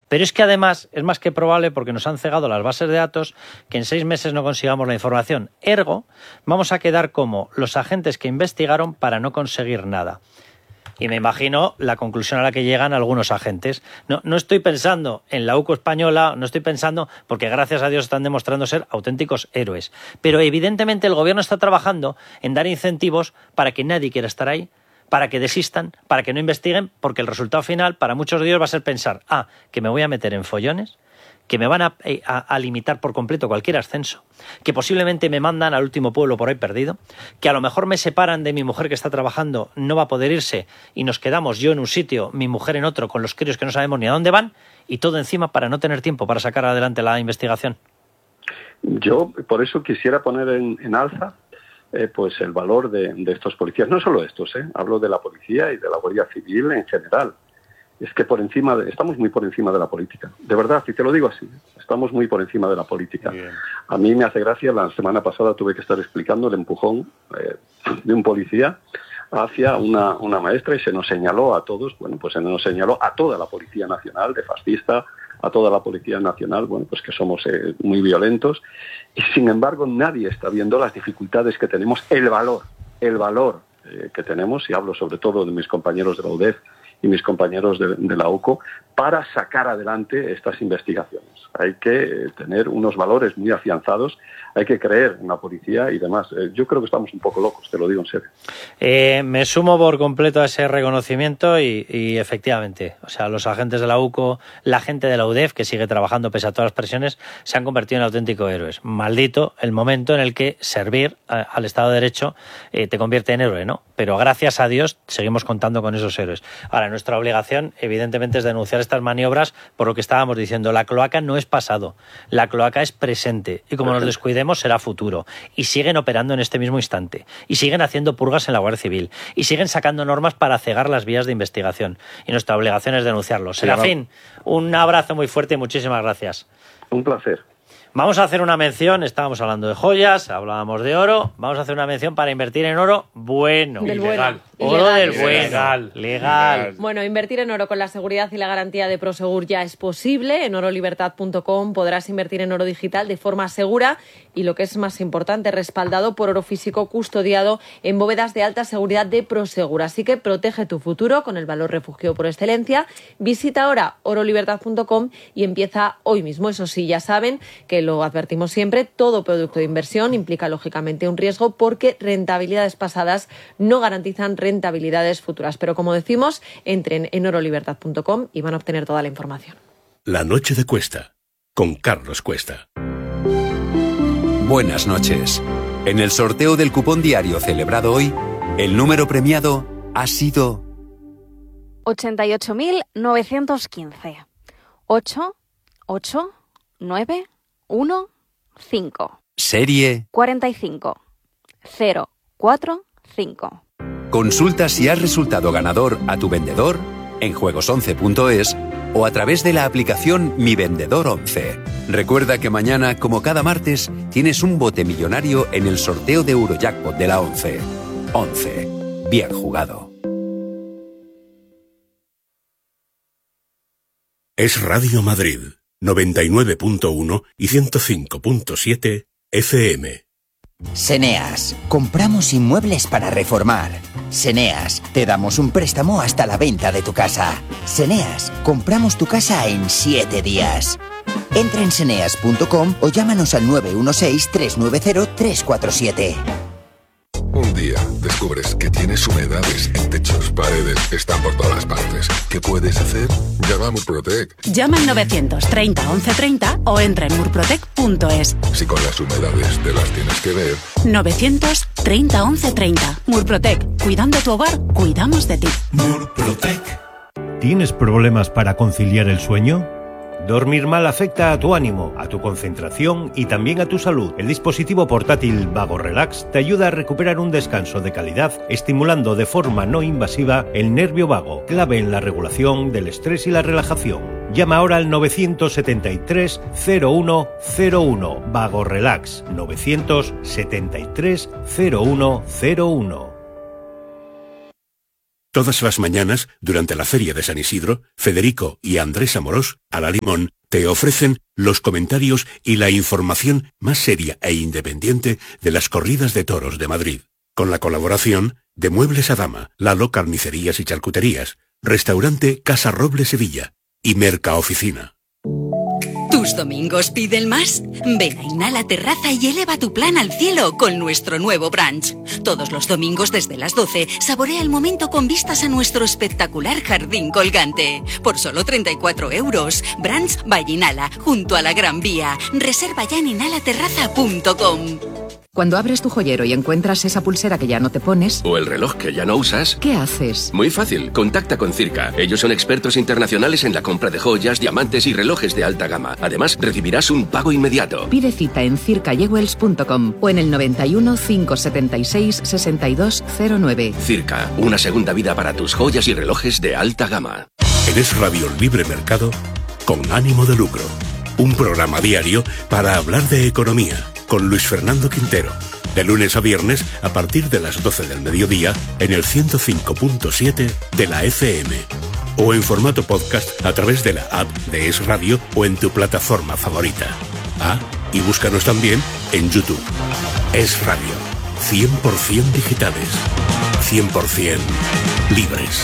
Pero es que además es más que probable, porque nos han cegado las bases de datos, que en 6 meses no consigamos la información. Ergo, vamos a quedar como los agentes que investigaron para no conseguir nada. Y me imagino la conclusión a la que llegan algunos agentes. No estoy pensando en la UCO española, no estoy pensando, porque gracias a Dios están demostrando ser auténticos héroes. Pero evidentemente el gobierno está trabajando en dar incentivos para que nadie quiera estar ahí, para que desistan, para que no investiguen, porque el resultado final para muchos de ellos va a ser pensar, que me voy a meter en follones, que me van a limitar por completo cualquier ascenso, que posiblemente me mandan al último pueblo por ahí perdido, que a lo mejor me separan de mi mujer que está trabajando, no va a poder irse y nos quedamos yo en un sitio, mi mujer en otro, con los críos que no sabemos ni a dónde van, y todo encima para no tener tiempo para sacar adelante la investigación. Yo por eso quisiera poner en alza pues el valor de estos policías, no solo estos, hablo de la policía y de la Guardia Civil en general. Es que estamos muy por encima de la política. De verdad, y te lo digo así, estamos muy por encima de la política. Bien. A mí me hace gracia, la semana pasada tuve que estar explicando el empujón de un policía hacia una maestra y se nos señaló a todos, se nos señaló a toda la Policía Nacional de fascista, a toda la Policía Nacional, que somos muy violentos, y sin embargo nadie está viendo las dificultades que tenemos, el valor que tenemos, y hablo sobre todo de mis compañeros de la UDEF, y mis compañeros de la UCO, para sacar adelante estas investigaciones. Hay que tener unos valores muy afianzados, hay que creer en la policía y demás. Yo creo que estamos un poco locos, te lo digo en serio. Me sumo por completo a ese reconocimiento y efectivamente, o sea, los agentes de la UCO, la gente de la UDEF, que sigue trabajando pese a todas las presiones, se han convertido en auténticos héroes. Maldito el momento en el que servir al Estado de Derecho te convierte en héroe, ¿no? Pero gracias a Dios seguimos contando con esos héroes. Ahora, nuestra obligación, evidentemente, es denunciar estas maniobras por lo que estábamos diciendo. La cloaca no es pasado, la cloaca es presente y como nos descuidemos será futuro. Y siguen operando en este mismo instante. Y siguen haciendo purgas en la Guardia Civil. Y siguen sacando normas para cegar las vías de investigación. Y nuestra obligación es denunciarlo. Serafín, un abrazo muy fuerte y muchísimas gracias. Un placer. Vamos a hacer una mención, estábamos hablando de joyas, hablábamos de oro, vamos a hacer una mención para invertir en oro bueno. Legal. Oro del bueno. Legal. Bueno, invertir en oro con la seguridad y la garantía de Prosegur ya es posible. En orolibertad.com podrás invertir en oro digital de forma segura y, lo que es más importante, respaldado por oro físico custodiado en bóvedas de alta seguridad de Prosegur. Así que protege tu futuro con el valor refugio por excelencia. Visita ahora orolibertad.com y empieza hoy mismo. Eso sí, ya saben que lo advertimos siempre, todo producto de inversión implica lógicamente un riesgo porque rentabilidades pasadas no garantizan rentabilidades futuras. Pero como decimos, entren en orolibertad.com y van a obtener toda la información. La noche de Cuesta, con Carlos Cuesta. Buenas noches. En el sorteo del cupón diario celebrado hoy, el número premiado ha sido 88.915. 88915. Serie 45045. Consulta si has resultado ganador a tu vendedor en juegos11.es o a través de la aplicación Mi Vendedor 11. Recuerda que mañana, como cada martes, tienes un bote millonario en el sorteo de Eurojackpot de la 11. 11. Bien jugado. Es Radio Madrid, 99.1 y 105.7 FM. Seneas, compramos inmuebles para reformar. Seneas, te damos un préstamo hasta la venta de tu casa. Seneas, compramos tu casa en 7 días. Entra en seneas.com o llámanos al 916-390-347. Un día descubres que tienes humedades en techos, paredes, están por todas partes. ¿Qué puedes hacer? Llama a Murprotec. Llama al 930 1130 o entra en murprotec.es. Si con las humedades te las tienes que ver. 930 1130. Murprotec. Cuidando tu hogar, cuidamos de ti. Murprotec. ¿Tienes problemas para conciliar el sueño? Dormir mal afecta a tu ánimo, a tu concentración y también a tu salud. El dispositivo portátil Vago Relax te ayuda a recuperar un descanso de calidad, estimulando de forma no invasiva el nervio vago, clave en la regulación del estrés y la relajación. Llama ahora al 973 0101. Vago Relax 973 0101. Todas las mañanas, durante la Feria de San Isidro, Federico y Andrés Amorós, a la Limón, te ofrecen los comentarios y la información más seria e independiente de las corridas de toros de Madrid. Con la colaboración de Muebles a Dama, Lalo Carnicerías y Charcuterías, Restaurante Casa Roble Sevilla y Mercaoficina. ¿Tus domingos piden más? Ven a Inhala Terraza y eleva tu plan al cielo con nuestro nuevo brunch. Todos los domingos desde las 12, saborea el momento con vistas a nuestro espectacular jardín colgante. Por solo 34 euros. Brunch by Inhala, junto a la Gran Vía. Reserva ya en inhalaterraza.com. Cuando abres tu joyero y encuentras esa pulsera que ya no te pones... O el reloj que ya no usas... ¿Qué haces? Muy fácil, contacta con Circa. Ellos son expertos internacionales en la compra de joyas, diamantes y relojes de alta gama. Además, recibirás un pago inmediato. Pide cita en circajewels.com o en el 91 576 6209. Circa, una segunda vida para tus joyas y relojes de alta gama. En Es Radio Libre Mercado, con ánimo de lucro. Un programa diario para hablar de economía, con Luis Fernando Quintero, de lunes a viernes a partir de las 12 del mediodía en el 105.7 de la FM o en formato podcast a través de la app de Es Radio o en tu plataforma favorita. Y búscanos también en YouTube. Es Radio, 100% digitales, 100% libres.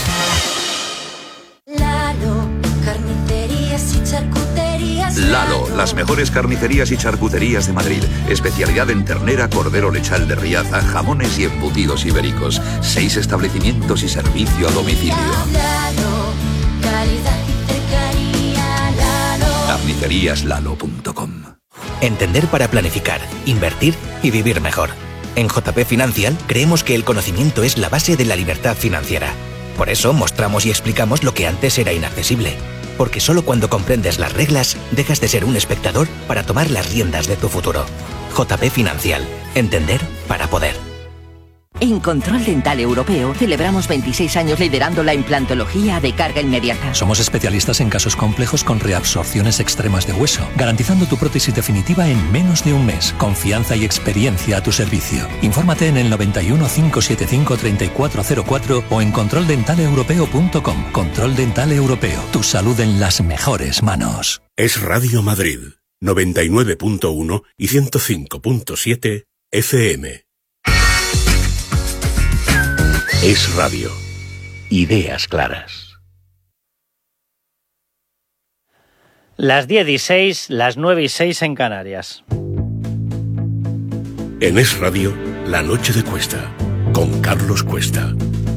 Lalo, carnicerías y charcuterías. Lalo, las mejores carnicerías y charcuterías de Madrid. Especialidad en ternera, cordero lechal de Riaza, jamones y embutidos ibéricos. 6 establecimientos y servicio a domicilio. Lalo, calidad y cercanía. Lalo. Carniceríaslalo.com. Entender para planificar, invertir y vivir mejor. En JP Financial creemos que el conocimiento es la base de la libertad financiera. Por eso mostramos y explicamos lo que antes era inaccesible. Porque solo cuando comprendes las reglas, dejas de ser un espectador para tomar las riendas de tu futuro. JP Financial. Entender para poder. En Control Dental Europeo celebramos 26 años liderando la implantología de carga inmediata. Somos especialistas en casos complejos con reabsorciones extremas de hueso, garantizando tu prótesis definitiva en menos de un mes. Confianza y experiencia a tu servicio. Infórmate en el 91 575 3404 o en controldentaleeuropeo.com. Control Dental Europeo. Tu salud en las mejores manos. Es Radio Madrid, 99.1 y 105.7 FM. Es Radio. Ideas claras. Las 10:06, las 9:06 en Canarias. En Es Radio, La Noche de Cuesta, con Carlos Cuesta.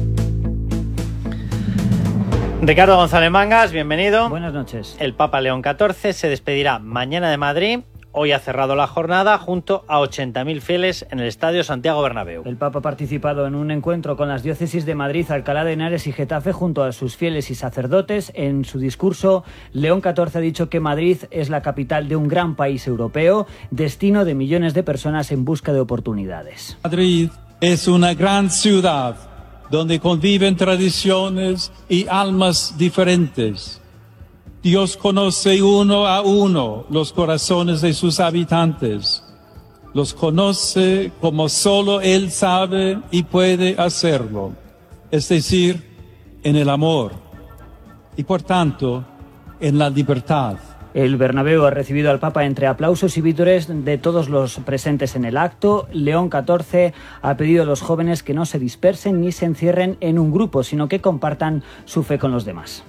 Ricardo González Mangas, bienvenido. Buenas noches. El Papa León XIV se despedirá mañana de Madrid. Hoy ha cerrado la jornada junto a 80.000 fieles en el Estadio Santiago Bernabéu. El Papa ha participado en un encuentro con las diócesis de Madrid, Alcalá de Henares y Getafe junto a sus fieles y sacerdotes. En su discurso, León XIV ha dicho que Madrid es la capital de un gran país europeo, destino de millones de personas en busca de oportunidades. Madrid es una gran ciudad donde conviven tradiciones y almas diferentes. Dios conoce uno a uno los corazones de sus habitantes. Los conoce como solo Él sabe y puede hacerlo, es decir, en el amor y por tanto en la libertad. El Bernabéu ha recibido al Papa entre aplausos y vítores de todos los presentes en el acto. León XIV ha pedido a los jóvenes que no se dispersen ni se encierren en un grupo, sino que compartan su fe con los demás.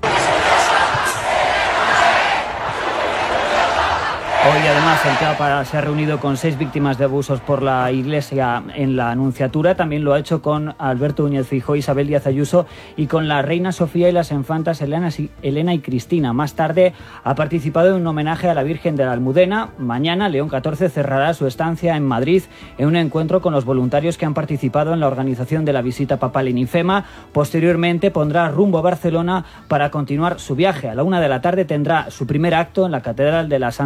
Hoy, además, el Papa se ha reunido con 6 víctimas de abusos por la Iglesia en la Anunciatura. También lo ha hecho con Alberto Núñez Feijóo, Isabel Díaz Ayuso y con la reina Sofía y las infantas Elena y Cristina. Más tarde ha participado en un homenaje a la Virgen de la Almudena. Mañana, León XIV cerrará su estancia en Madrid en un encuentro con los voluntarios que han participado en la organización de la visita papal en IFEMA. Posteriormente pondrá rumbo a Barcelona para continuar su viaje. A la 1 de la tarde tendrá su primer acto en la Catedral de la Santa Cruz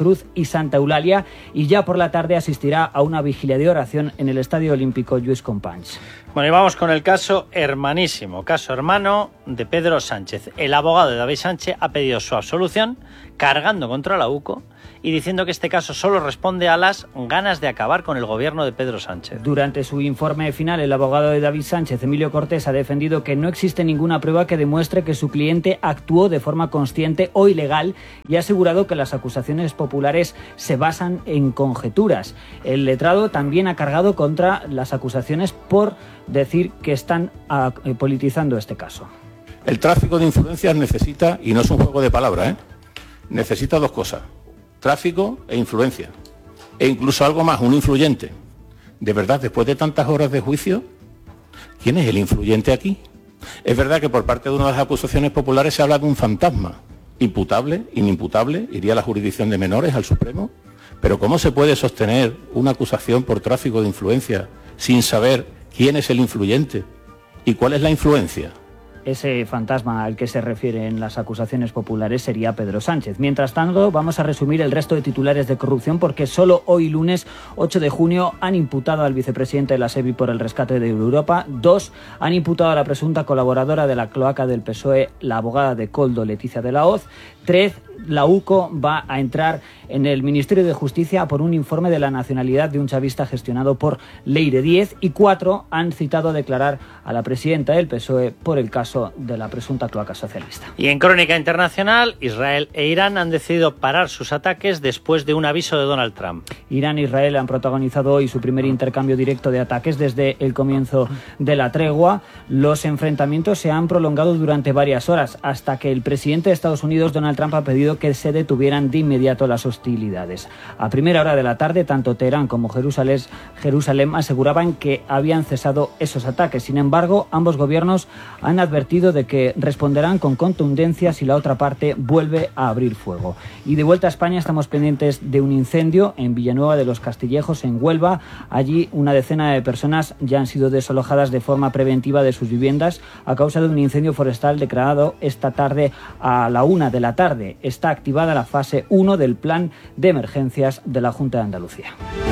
Cruz y Santa Eulalia, y ya por la tarde asistirá a una vigilia de oración en el Estadio Olímpico Lluís Companys. Bueno, y vamos con el caso hermanísimo, caso hermano de Pedro Sánchez. El abogado de David Sánchez ha pedido su absolución, cargando contra la UCO y diciendo que este caso solo responde a las ganas de acabar con el gobierno de Pedro Sánchez. Durante su informe final, el abogado de David Sánchez, Emilio Cortés, ha defendido que no existe ninguna prueba que demuestre que su cliente actuó de forma consciente o ilegal y ha asegurado que las acusaciones populares se basan en conjeturas. El letrado también ha cargado contra las acusaciones por decir que están politizando este caso. El tráfico de influencias necesita, y no es un juego de palabras, necesita dos cosas: tráfico e influencia, e incluso algo más, un influyente. De verdad, después de tantas horas de juicio, ¿quién es el influyente aquí? Es verdad que por parte de una de las acusaciones populares se habla de un fantasma, imputable, inimputable, iría a la jurisdicción de menores, al Supremo, pero ¿cómo se puede sostener una acusación por tráfico de influencia sin saber quién es el influyente y cuál es la influencia? Ese fantasma al que se refieren las acusaciones populares sería Pedro Sánchez. Mientras tanto, vamos a resumir el resto de titulares de corrupción porque solo hoy lunes 8 de junio han imputado al vicepresidente de la SEBI por el rescate de Europa. 2 han imputado a la presunta colaboradora de la cloaca del PSOE, la abogada de Koldo, Leticia de la Hoz. 3, la UCO va a entrar en el Ministerio de Justicia por un informe de la nacionalidad de un chavista gestionado por Leire Díez. Y 4 han citado a declarar a la presidenta del PSOE por el caso de la presunta cloaca socialista. Y en crónica internacional, Israel e Irán han decidido parar sus ataques después de un aviso de Donald Trump. Irán e Israel han protagonizado hoy su primer intercambio directo de ataques desde el comienzo de la tregua. Los enfrentamientos se han prolongado durante varias horas hasta que el presidente de Estados Unidos, Donald Trump, ha pedido que se detuvieran de inmediato las hostilidades. A primera hora de la tarde, tanto Teherán como Jerusalén aseguraban que habían cesado esos ataques. Sin embargo, ambos gobiernos han advertido de que responderán con contundencia si la otra parte vuelve a abrir fuego. Y de vuelta a España, estamos pendientes de un incendio en Villanueva de los Castillejos, en Huelva. Allí una decena de personas ya han sido desalojadas de forma preventiva de sus viviendas a causa de un incendio forestal declarado esta tarde a la 1 de la tarde. Está activada la fase 1 del plan de emergencias de la Junta de Andalucía.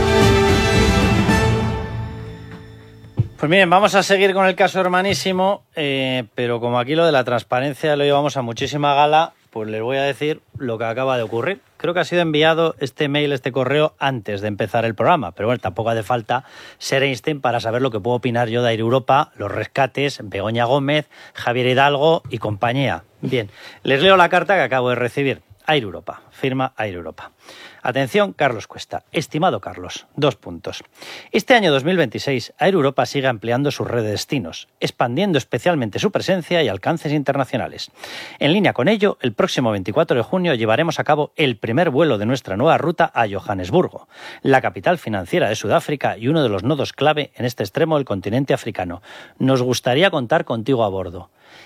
Pues miren, vamos a seguir con el caso hermanísimo, pero como aquí lo de la transparencia lo llevamos a muchísima gala, pues les voy a decir lo que acaba de ocurrir. Creo que ha sido enviado este mail, este correo, antes de empezar el programa, pero bueno, tampoco hace falta ser Einstein para saber lo que puedo opinar yo de Air Europa, los rescates, Begoña Gómez, Javier Hidalgo y compañía. Bien, les leo la carta que acabo de recibir. Air Europa, firma Air Europa. Atención, Carlos Cuesta. Estimado Carlos, 2 puntos. Este año 2026, Air Europa sigue ampliando su red de destinos, expandiendo especialmente su presencia y alcances internacionales. En línea con ello, el próximo 24 de junio llevaremos a cabo el primer vuelo de nuestra nueva ruta a Johannesburgo, la capital financiera de Sudáfrica y uno de los nodos clave en este extremo del continente africano. Nos gustaría contar contigo a bordo.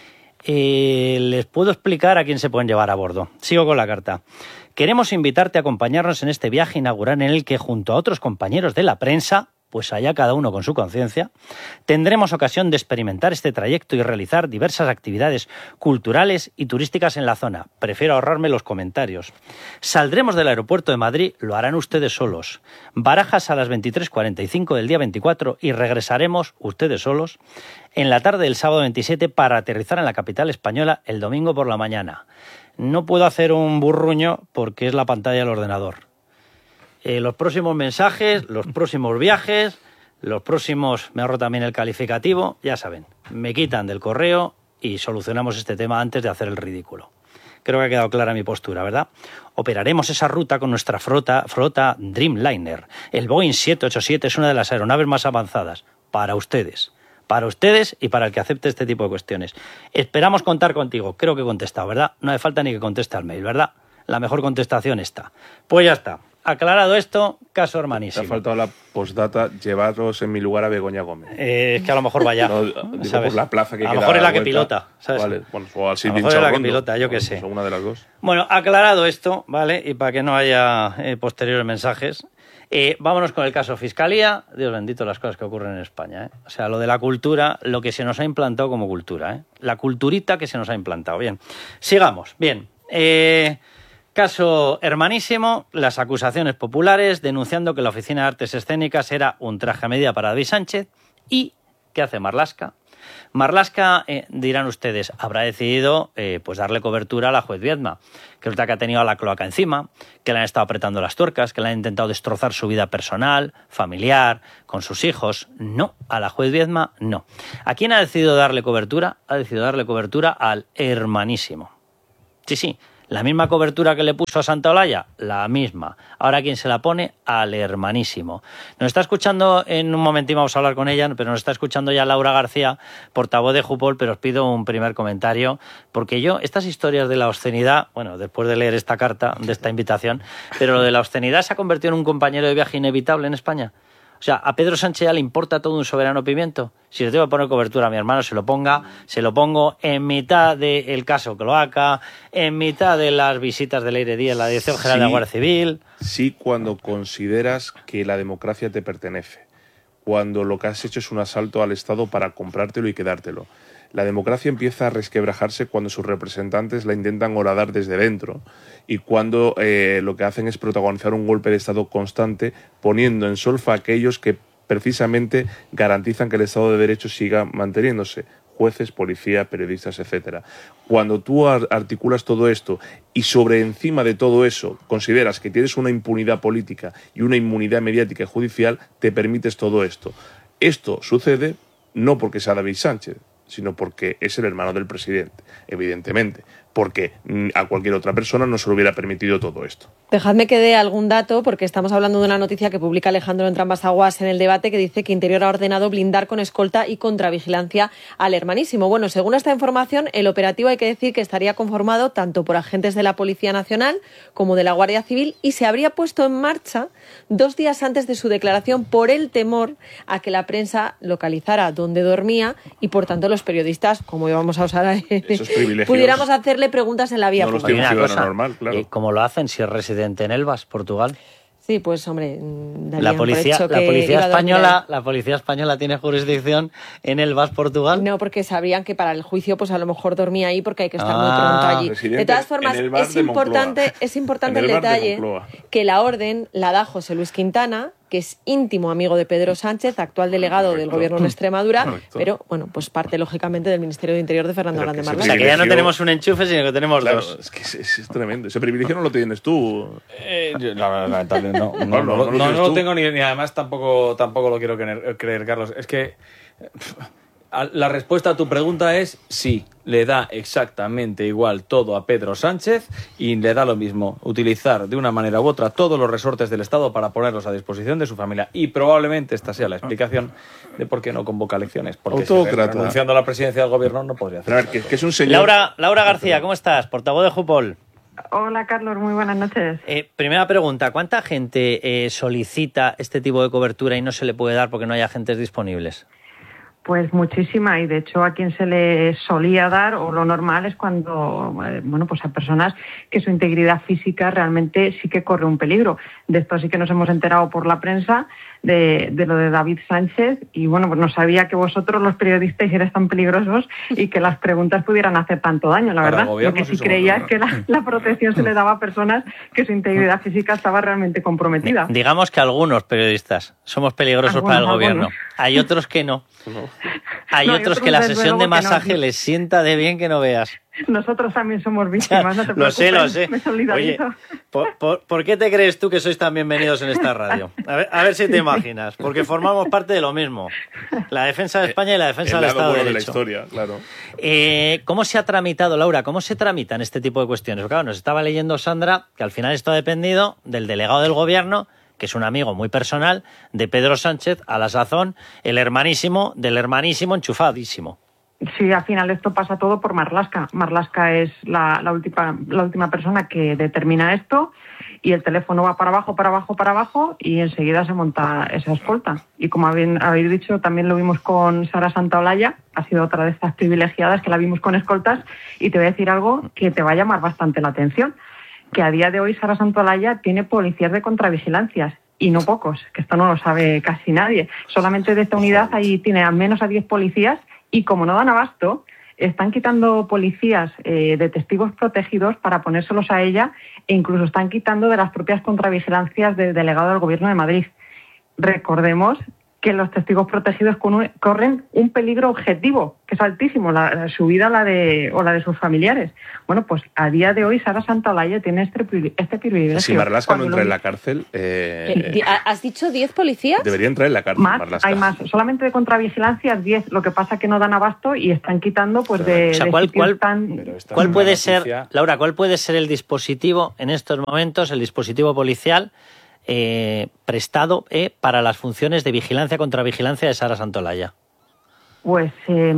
Les puedo explicar a quién se pueden llevar a bordo. Sigo con la carta. Queremos invitarte a acompañarnos en este viaje inaugural en el que, junto a otros compañeros de la prensa, pues allá cada uno con su conciencia, tendremos ocasión de experimentar este trayecto y realizar diversas actividades culturales y turísticas en la zona. Prefiero ahorrarme los comentarios. Saldremos del aeropuerto de Madrid, lo harán ustedes solos. Barajas a las 23:45 del día 24 y regresaremos, ustedes solos, en la tarde del sábado 27 para aterrizar en la capital española el domingo por la mañana. No puedo hacer un burruño porque es la pantalla del ordenador. Los próximos mensajes, los próximos viajes, los próximos, me ahorro también el calificativo, ya saben, me quitan del correo y solucionamos este tema antes de hacer el ridículo. Creo que ha quedado clara mi postura, ¿verdad? Operaremos esa ruta con nuestra flota Dreamliner. El Boeing 787 es una de las aeronaves más avanzadas. Para ustedes y para el que acepte este tipo de cuestiones. Esperamos contar contigo. Creo que he contestado, ¿verdad? No hace falta ni que conteste al mail, ¿verdad? La mejor contestación está. Pues ya está. Aclarado esto, caso hermanísimo. Te ha faltado la postdata, llevaros en mi lugar a Begoña Gómez. Es que a lo mejor vaya. No, digo por la plaza que a lo queda mejor es la que vuelta. pilota, ¿sabes? Vale, bueno, o al a lo mejor es la que pilota, yo qué sé. Una de las dos. Bueno, aclarado esto, ¿vale? Y para que no haya posteriores mensajes, vámonos con el caso Fiscalía. Dios bendito las cosas que ocurren en España, ¿eh? O sea, lo de la cultura, lo que se nos ha implantado como cultura, ¿eh? La culturita que se nos ha implantado. Bien, sigamos. Bien, Caso hermanísimo, las acusaciones populares denunciando que la Oficina de Artes Escénicas era un traje a medida para David Sánchez. ¿Y qué hace Marlaska? Marlaska, dirán ustedes, habrá decidido pues darle cobertura a la juez Viedma, que resulta que ha tenido a la cloaca encima, que le han estado apretando las tuercas, que le han intentado destrozar su vida personal, familiar, con sus hijos. No, a la juez Viedma no. ¿A quién ha decidido darle cobertura? Ha decidido darle cobertura al hermanísimo. Sí, la misma cobertura que le puso a Santaolalla, la misma. Ahora, ¿quién se la pone? Al hermanísimo. Nos está escuchando, en un momentín vamos a hablar con ella, pero nos está escuchando ya Laura García, portavoz de Jupol, pero os pido un primer comentario, porque yo, estas historias de la obscenidad, bueno, después de leer esta carta, de esta invitación, pero lo de la obscenidad se ha convertido en un compañero de viaje inevitable en España. O sea, ¿a Pedro Sánchez ya le importa todo un soberano pimiento? Si le tengo que poner cobertura a mi hermano, se lo pongo en mitad del caso Cloaca, en mitad de las visitas de Leire Díaz, la Dirección General de la Guardia Civil. Sí, cuando consideras que la democracia te pertenece, cuando lo que has hecho es un asalto al Estado para comprártelo y quedártelo. La democracia empieza a resquebrajarse cuando sus representantes la intentan horadar desde dentro y cuando lo que hacen es protagonizar un golpe de Estado constante, poniendo en solfa a aquellos que precisamente garantizan que el Estado de Derecho siga manteniéndose. Jueces, policía, periodistas, etcétera. Cuando tú articulas todo esto y sobre encima de todo eso consideras que tienes una impunidad política y una inmunidad mediática y judicial, te permites todo esto. Esto sucede no porque sea David Sánchez, sino porque es el hermano del presidente, evidentemente, porque a cualquier otra persona no se le hubiera permitido todo esto. Dejadme que dé algún dato, porque estamos hablando de una noticia que publica Alejandro Entrambas-Aguas en El Debate, que dice que Interior ha ordenado blindar con escolta y contravigilancia al hermanísimo. Bueno, según esta información, el operativo hay que decir que estaría conformado tanto por agentes de la Policía Nacional como de la Guardia Civil y se habría puesto en marcha 2 días antes de su declaración por el temor a que la prensa localizara dónde dormía y, por tanto, los periodistas, como íbamos a usar, pudiéramos hacerle preguntas en la vía pública. Normal, claro. ¿Cómo lo hacen si es residente en Elvas, Portugal? Sí, pues hombre, la policía española tiene jurisdicción en Elvas, Portugal. No, porque sabrían que para el juicio pues a lo mejor dormía ahí porque hay que estar muy pronto allí. De todas formas, es importante el detalle que la orden la da José Luis Quintana, que es íntimo amigo de Pedro Sánchez, actual delegado del Gobierno de Extremadura, pero bueno, pues parte lógicamente del Ministerio de Interior de Fernando Grande Marlaska. O sea, que ya no tenemos un enchufe, sino que tenemos dos. Es que es tremendo. Ese privilegio no lo tienes tú. No lo tengo ni además tampoco lo quiero creer, Carlos. Es que la respuesta a tu pregunta es sí, le da exactamente igual todo a Pedro Sánchez y le da lo mismo utilizar de una manera u otra todos los resortes del Estado para ponerlos a disposición de su familia. Y probablemente esta sea la explicación de por qué no convoca elecciones. Porque renunciando a la presidencia del Gobierno no podría hacer. A ver, que es un señor... Laura García, ¿cómo estás? Portavoz de Jupol. Hola, Carlos, muy buenas noches. Primera pregunta, ¿cuánta gente solicita este tipo de cobertura y no se le puede dar porque no hay agentes disponibles? Pues muchísima, y de hecho a quien se le solía dar, o lo normal, es cuando, pues a personas que su integridad física realmente sí que corre un peligro. De esto sí que nos hemos enterado por la prensa, de lo de David Sánchez, y bueno, pues no sabía que vosotros los periodistas erais tan peligrosos y que las preguntas pudieran hacer tanto daño, la verdad. Lo que sí creía es que la protección se le daba a personas que su integridad física estaba realmente comprometida. Digamos que algunos periodistas somos peligrosos para el Gobierno. Hay otros que no. Hay otros que la sesión de masaje les sienta de bien que no veas. Nosotros también somos víctimas, no te preocupes. Lo sé. Me solidarizo. Oye, ¿por qué te crees tú que sois tan bienvenidos en esta radio? A ver si te imaginas. Porque formamos parte de lo mismo. La defensa de España y la defensa del Estado de Derecho. De la historia, claro. ¿Cómo se ha tramitado, Laura? ¿Cómo se tramitan este tipo de cuestiones? Porque, claro, nos estaba leyendo Sandra que al final esto ha dependido del delegado del Gobierno, que es un amigo muy personal de Pedro Sánchez, a la sazón, el hermanísimo del hermanísimo enchufadísimo. Sí, al final esto pasa todo por Marlaska. Marlaska es la última persona que determina esto y el teléfono va para abajo y enseguida se monta esa escolta. Y como habéis dicho, también lo vimos con Sara Santaolalla, ha sido otra de estas privilegiadas que la vimos con escoltas, y te voy a decir algo que te va a llamar bastante la atención, que a día de hoy Sara Santaolalla tiene policías de contravigilancias. Y no pocos, que esto no lo sabe casi nadie. Solamente de esta unidad ahí tiene al menos a 10 policías y como no dan abasto, Están quitando policías de testigos protegidos para ponérselos a ella e incluso están quitando de las propias contravigilancias del delegado del Gobierno de Madrid. Recordemos que los testigos protegidos corren un peligro objetivo, que es altísimo, su vida o la de sus familiares. Bueno, pues a día de hoy Sara Santaolalla tiene este privilegio. Si Marlaska no entra en la cárcel... ¿Has dicho 10 policías? Debería entrar en la cárcel, Marlaska. Hay más. Solamente de contravigilancias 10, lo que pasa que no dan abasto y están quitando pues de... O sea, ¿cuál puede ser, Laura, cuál puede ser el dispositivo en estos momentos, el dispositivo policial prestado para las funciones de vigilancia contra vigilancia de Sara Santaolalla? Pues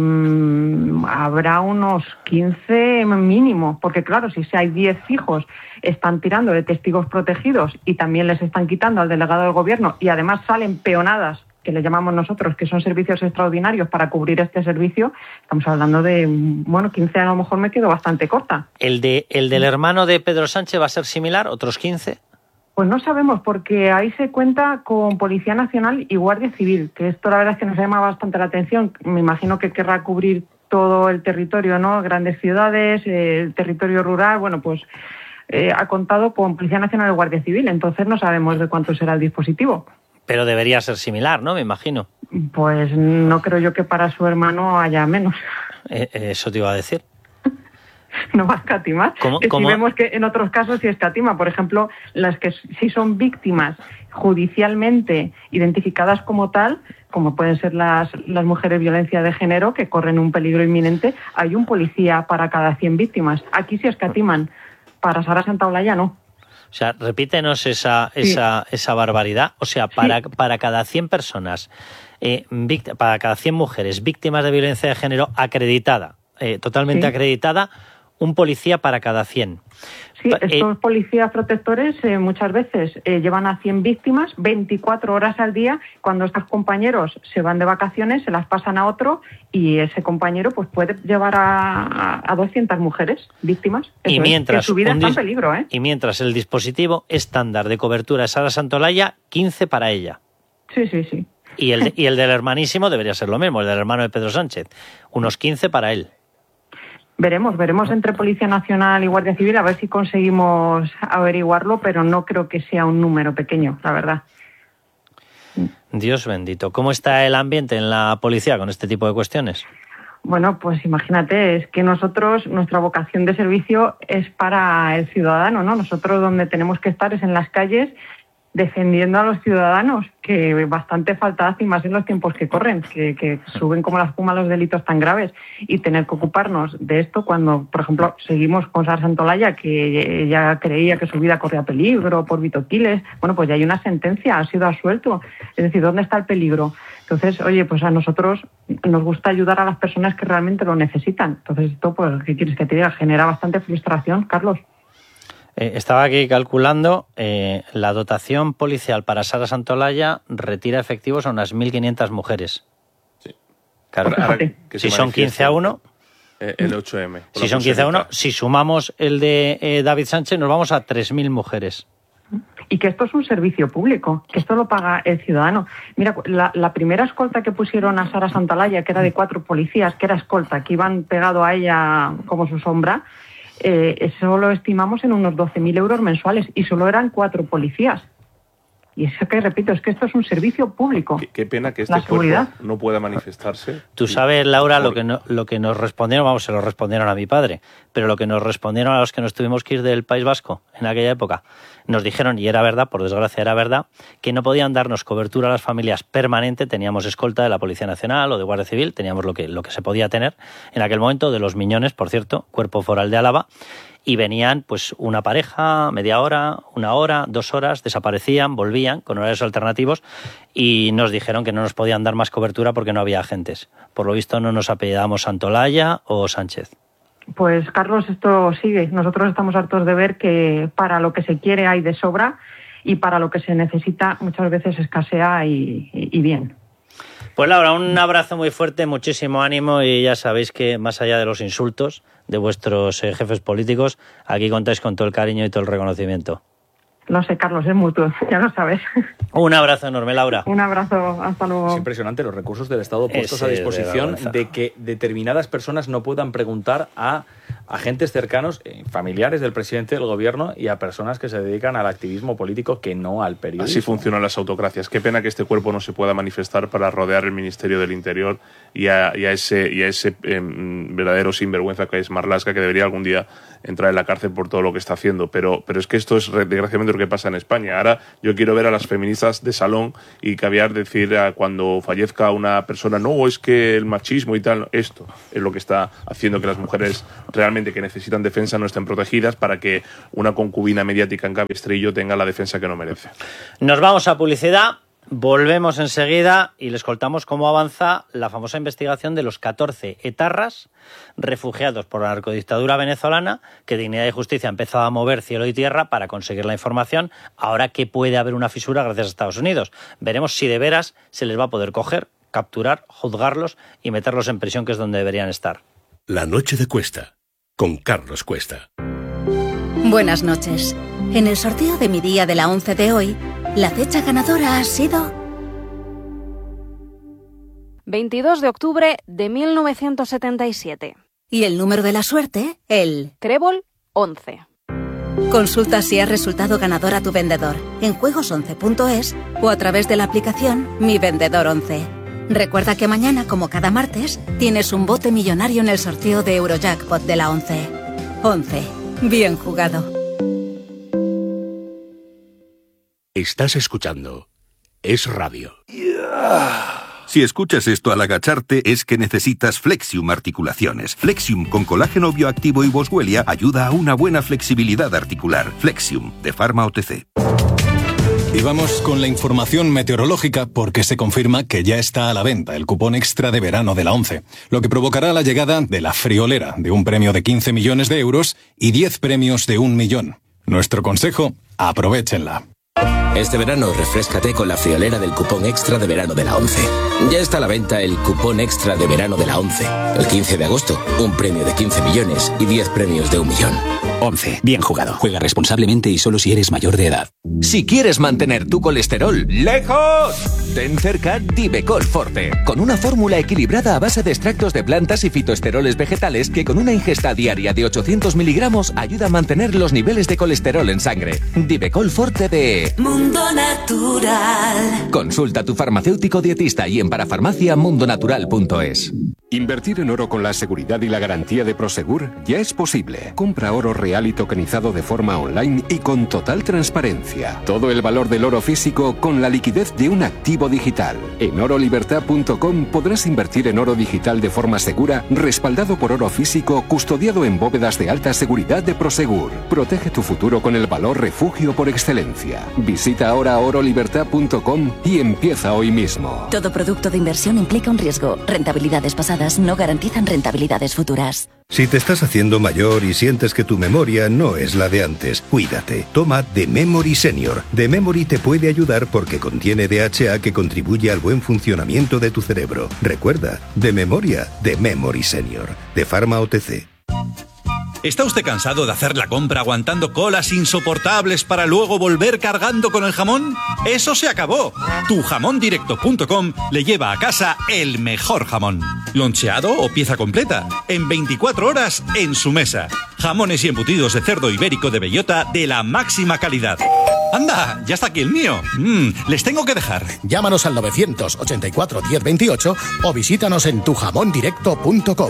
habrá unos 15 mínimo, porque claro, si hay 10 fijos, están tirando de testigos protegidos y también les están quitando al delegado del Gobierno y además salen peonadas, que le llamamos nosotros, que son servicios extraordinarios para cubrir este servicio. Estamos hablando de, 15 a lo mejor me quedo bastante corta. ¿El del hermano de Pedro Sánchez va a ser similar? ¿Otros 15? Pues no sabemos, porque ahí se cuenta con Policía Nacional y Guardia Civil, que esto la verdad es que nos llama bastante la atención. Me imagino que querrá cubrir todo el territorio, ¿no? Grandes ciudades, el territorio rural, bueno, pues ha contado con Policía Nacional y Guardia Civil, entonces no sabemos de cuánto será el dispositivo. Pero debería ser similar, ¿no? Me imagino. Pues no creo yo que para su hermano haya menos. Eso te iba a decir. No va a escatimar. Si vemos que en otros casos sí escatima. Por ejemplo, las que sí son víctimas judicialmente identificadas como tal, como pueden ser las mujeres de violencia de género, que corren un peligro inminente, hay un policía para cada 100 víctimas. Aquí sí escatiman. Para Sara Santaolalla no. O sea, repítenos esa barbaridad. O sea, para cada 100 personas, para cada 100 mujeres víctimas de violencia de género acreditada, totalmente acreditada, un policía para cada 100. Sí, estos policías protectores muchas veces llevan a 100 víctimas 24 horas al día. Cuando estos compañeros se van de vacaciones, se las pasan a otro y ese compañero pues puede llevar a 200 mujeres víctimas. Y mientras, que su vida está en peligro, ¿eh? Y mientras el dispositivo estándar de cobertura de Sara Santaolalla, 15 para ella. Sí. Y el del hermanísimo debería ser lo mismo, el del hermano de Pedro Sánchez. Unos 15 para él. Veremos entre Policía Nacional y Guardia Civil a ver si conseguimos averiguarlo, pero no creo que sea un número pequeño, la verdad. Dios bendito. ¿Cómo está el ambiente en la policía con este tipo de cuestiones? Bueno, pues imagínate, es que nuestra vocación de servicio es para el ciudadano, ¿no? Nosotros donde tenemos que estar es en las calles defendiendo a los ciudadanos, que bastante falta hace, y más en los tiempos que corren, que suben como la espuma los delitos tan graves, y tener que ocuparnos de esto cuando, por ejemplo, seguimos con Sara Santaolalla, que ella creía que su vida corría peligro por Vito Quiles. Bueno, pues ya hay una sentencia, ha sido absuelto. Es decir, ¿dónde está el peligro? Entonces, oye, pues a nosotros nos gusta ayudar a las personas que realmente lo necesitan. Entonces esto, pues, ¿qué quieres que te diga? Genera bastante frustración, Carlos. Estaba aquí calculando, la dotación policial para Sara Santaolalla retira efectivos a unas 1.500 mujeres. Sí. Claro, si son 15 a 1... El 8M. Si son 15 a 1, si sumamos el de David Sánchez, nos vamos a 3.000 mujeres. Y que esto es un servicio público, que esto lo paga el ciudadano. Mira, la primera escolta que pusieron a Sara Santaolalla, que era de 4 policías, que era escolta, que iban pegado a ella como su sombra, eso lo estimamos en unos 12.000 euros mensuales y solo eran 4 policías. Y eso que, repito, es que esto es un servicio público. Qué pena que este cuerpo no pueda manifestarse. Tú sabes, Laura, lo que nos respondieron, se lo respondieron a mi padre, pero lo que nos respondieron a los que nos tuvimos que ir del País Vasco en aquella época, nos dijeron, y era verdad, por desgracia era verdad, que no podían darnos cobertura a las familias permanente. Teníamos escolta de la Policía Nacional o de Guardia Civil, teníamos lo que se podía tener en aquel momento, de los Miñones, por cierto, Cuerpo Foral de Álava, y venían pues una pareja, media hora, 1 hora, 2 horas, desaparecían, volvían con horarios alternativos y nos dijeron que no nos podían dar más cobertura porque no había agentes. Por lo visto no nos apellidamos Santaolalla o Sánchez. Pues Carlos, esto sigue. Nosotros estamos hartos de ver que para lo que se quiere hay de sobra y para lo que se necesita muchas veces escasea y bien. Pues Laura, un abrazo muy fuerte, muchísimo ánimo y ya sabéis que más allá de los insultos de vuestros jefes políticos, aquí contáis con todo el cariño y todo el reconocimiento. Lo sé, Carlos, es mutuo, ya lo sabes. Un abrazo enorme, Laura. Un abrazo, hasta luego. Es impresionante los recursos del Estado puestos a disposición de que determinadas personas no puedan preguntar a agentes cercanos, familiares del presidente del gobierno y a personas que se dedican al activismo político que no al periodismo. Así funcionan las autocracias. Qué pena que este cuerpo no se pueda manifestar para rodear el Ministerio del Interior y a ese verdadero sinvergüenza que es Marlaska, que debería algún día entrar en la cárcel por todo lo que está haciendo. Pero es que esto es desgraciadamente lo que pasa en España. Ahora yo quiero ver a las feministas de salón y caviar decir cuando fallezca una persona, no, es que el machismo y tal. Esto es lo que está haciendo que las mujeres realmente que necesitan defensa no estén protegidas, para que una concubina mediática en cabestrillo tenga la defensa que no merece. Nos vamos a publicidad, volvemos enseguida y les contamos cómo avanza la famosa investigación de los 14 etarras refugiados por la narcodictadura venezolana, que Dignidad y Justicia ha empezado a mover cielo y tierra para conseguir la información, ahora que puede haber una fisura gracias a Estados Unidos. Veremos si de veras se les va a poder coger, capturar, juzgarlos y meterlos en prisión, que es donde deberían estar. La noche de Cuesta, con Carlos Cuesta. Buenas noches. En el sorteo de mi día de la 11 de hoy, la fecha ganadora ha sido 22 de octubre de 1977. Y el número de la suerte, el Trébol 11. Consulta si has resultado ganador a tu vendedor en juegos11.es o a través de la aplicación Mi Vendedor 11. Recuerda que mañana, como cada martes, tienes un bote millonario en el sorteo de Eurojackpot de la 11. 11. Bien jugado. Estás escuchando Es Radio. Si escuchas esto al agacharte, es que necesitas Flexium Articulaciones. Flexium con colágeno bioactivo y boswellia ayuda a una buena flexibilidad articular. Flexium, de Pharma OTC. Y vamos con la información meteorológica, porque se confirma que ya está a la venta el cupón extra de verano de la 11, lo que provocará la llegada de la friolera de un premio de 15 millones de euros y 10 premios de 1 millón. Nuestro consejo, aprovéchenla. Este verano refréscate con la friolera del cupón extra de verano de la 11. Ya está a la venta el cupón extra de verano de la 11. El 15 de agosto, un premio de 15 millones y 10 premios de 1 millón. 11. Bien jugado. Juega responsablemente y solo si eres mayor de edad. Si quieres mantener tu colesterol lejos, ten cerca Divecol Forte, con una fórmula equilibrada a base de extractos de plantas y fitoesteroles vegetales que con una ingesta diaria de 800 miligramos ayuda a mantener los niveles de colesterol en sangre. Divecol Forte de Mundo Natural. Consulta a tu farmacéutico dietista y en parafarmaciamundonatural.es. Invertir en oro con la seguridad y la garantía de Prosegur ya es posible. Compra oro real y tokenizado de forma online y con total transparencia. Todo el valor del oro físico con la liquidez de un activo digital. En orolibertad.com podrás invertir en oro digital de forma segura, respaldado por oro físico, custodiado en bóvedas de alta seguridad de Prosegur. Protege tu futuro con el valor refugio por excelencia. Visita ahora orolibertad.com y empieza hoy mismo. Todo producto de inversión implica un riesgo. Rentabilidades pasadas no garantizan rentabilidades futuras. Si te estás haciendo mayor y sientes que tu memoria no es la de antes, cuídate. Toma The Memory Senior. The Memory te puede ayudar porque contiene DHA que contribuye al buen funcionamiento de tu cerebro. Recuerda, de memoria, The Memory Senior, de Pharma OTC. ¿Está usted cansado de hacer la compra aguantando colas insoportables para luego volver cargando con el jamón? ¡Eso se acabó! Tujamondirecto.com le lleva a casa el mejor jamón. Loncheado o pieza completa, en 24 horas en su mesa. Jamones y embutidos de cerdo ibérico de bellota de la máxima calidad. ¡Anda! ¡Ya está aquí el mío! Les tengo que dejar. Llámanos al 984 1028 o visítanos en tujamondirecto.com.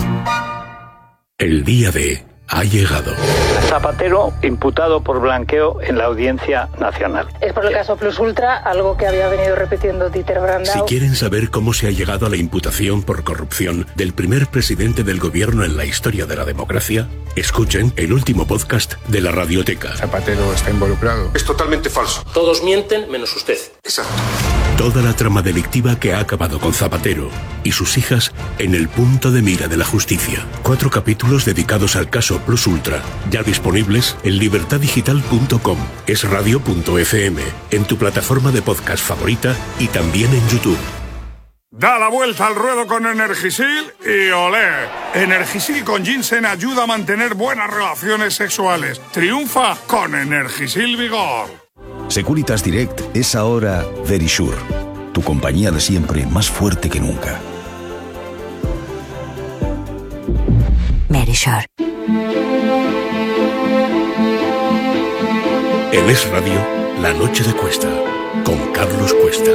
El día D ha llegado. Zapatero imputado por blanqueo en la Audiencia Nacional. Es por el caso Plus Ultra, algo que había venido repitiendo Dieter Brandau. Si quieren saber cómo se ha llegado a la imputación por corrupción del primer presidente del gobierno en la historia de la democracia, escuchen el último podcast de la Radioteca. Zapatero está involucrado. Es totalmente falso. Todos mienten menos usted. Exacto. Toda la trama delictiva que ha acabado con Zapatero y sus hijas en el punto de mira de la justicia. 4 capítulos dedicados al caso Plus Ultra, ya disponibles en libertaddigital.com, esradio.fm, en tu plataforma de podcast favorita y también en YouTube. Da la vuelta al ruedo con Energisil y olé. Energisil con ginseng ayuda a mantener buenas relaciones sexuales. Triunfa con Energisil Vigor. Securitas Direct es ahora Verisure, tu compañía de siempre más fuerte que nunca. Verisure. En Es Radio, La Noche de Cuesta, con Carlos Cuesta.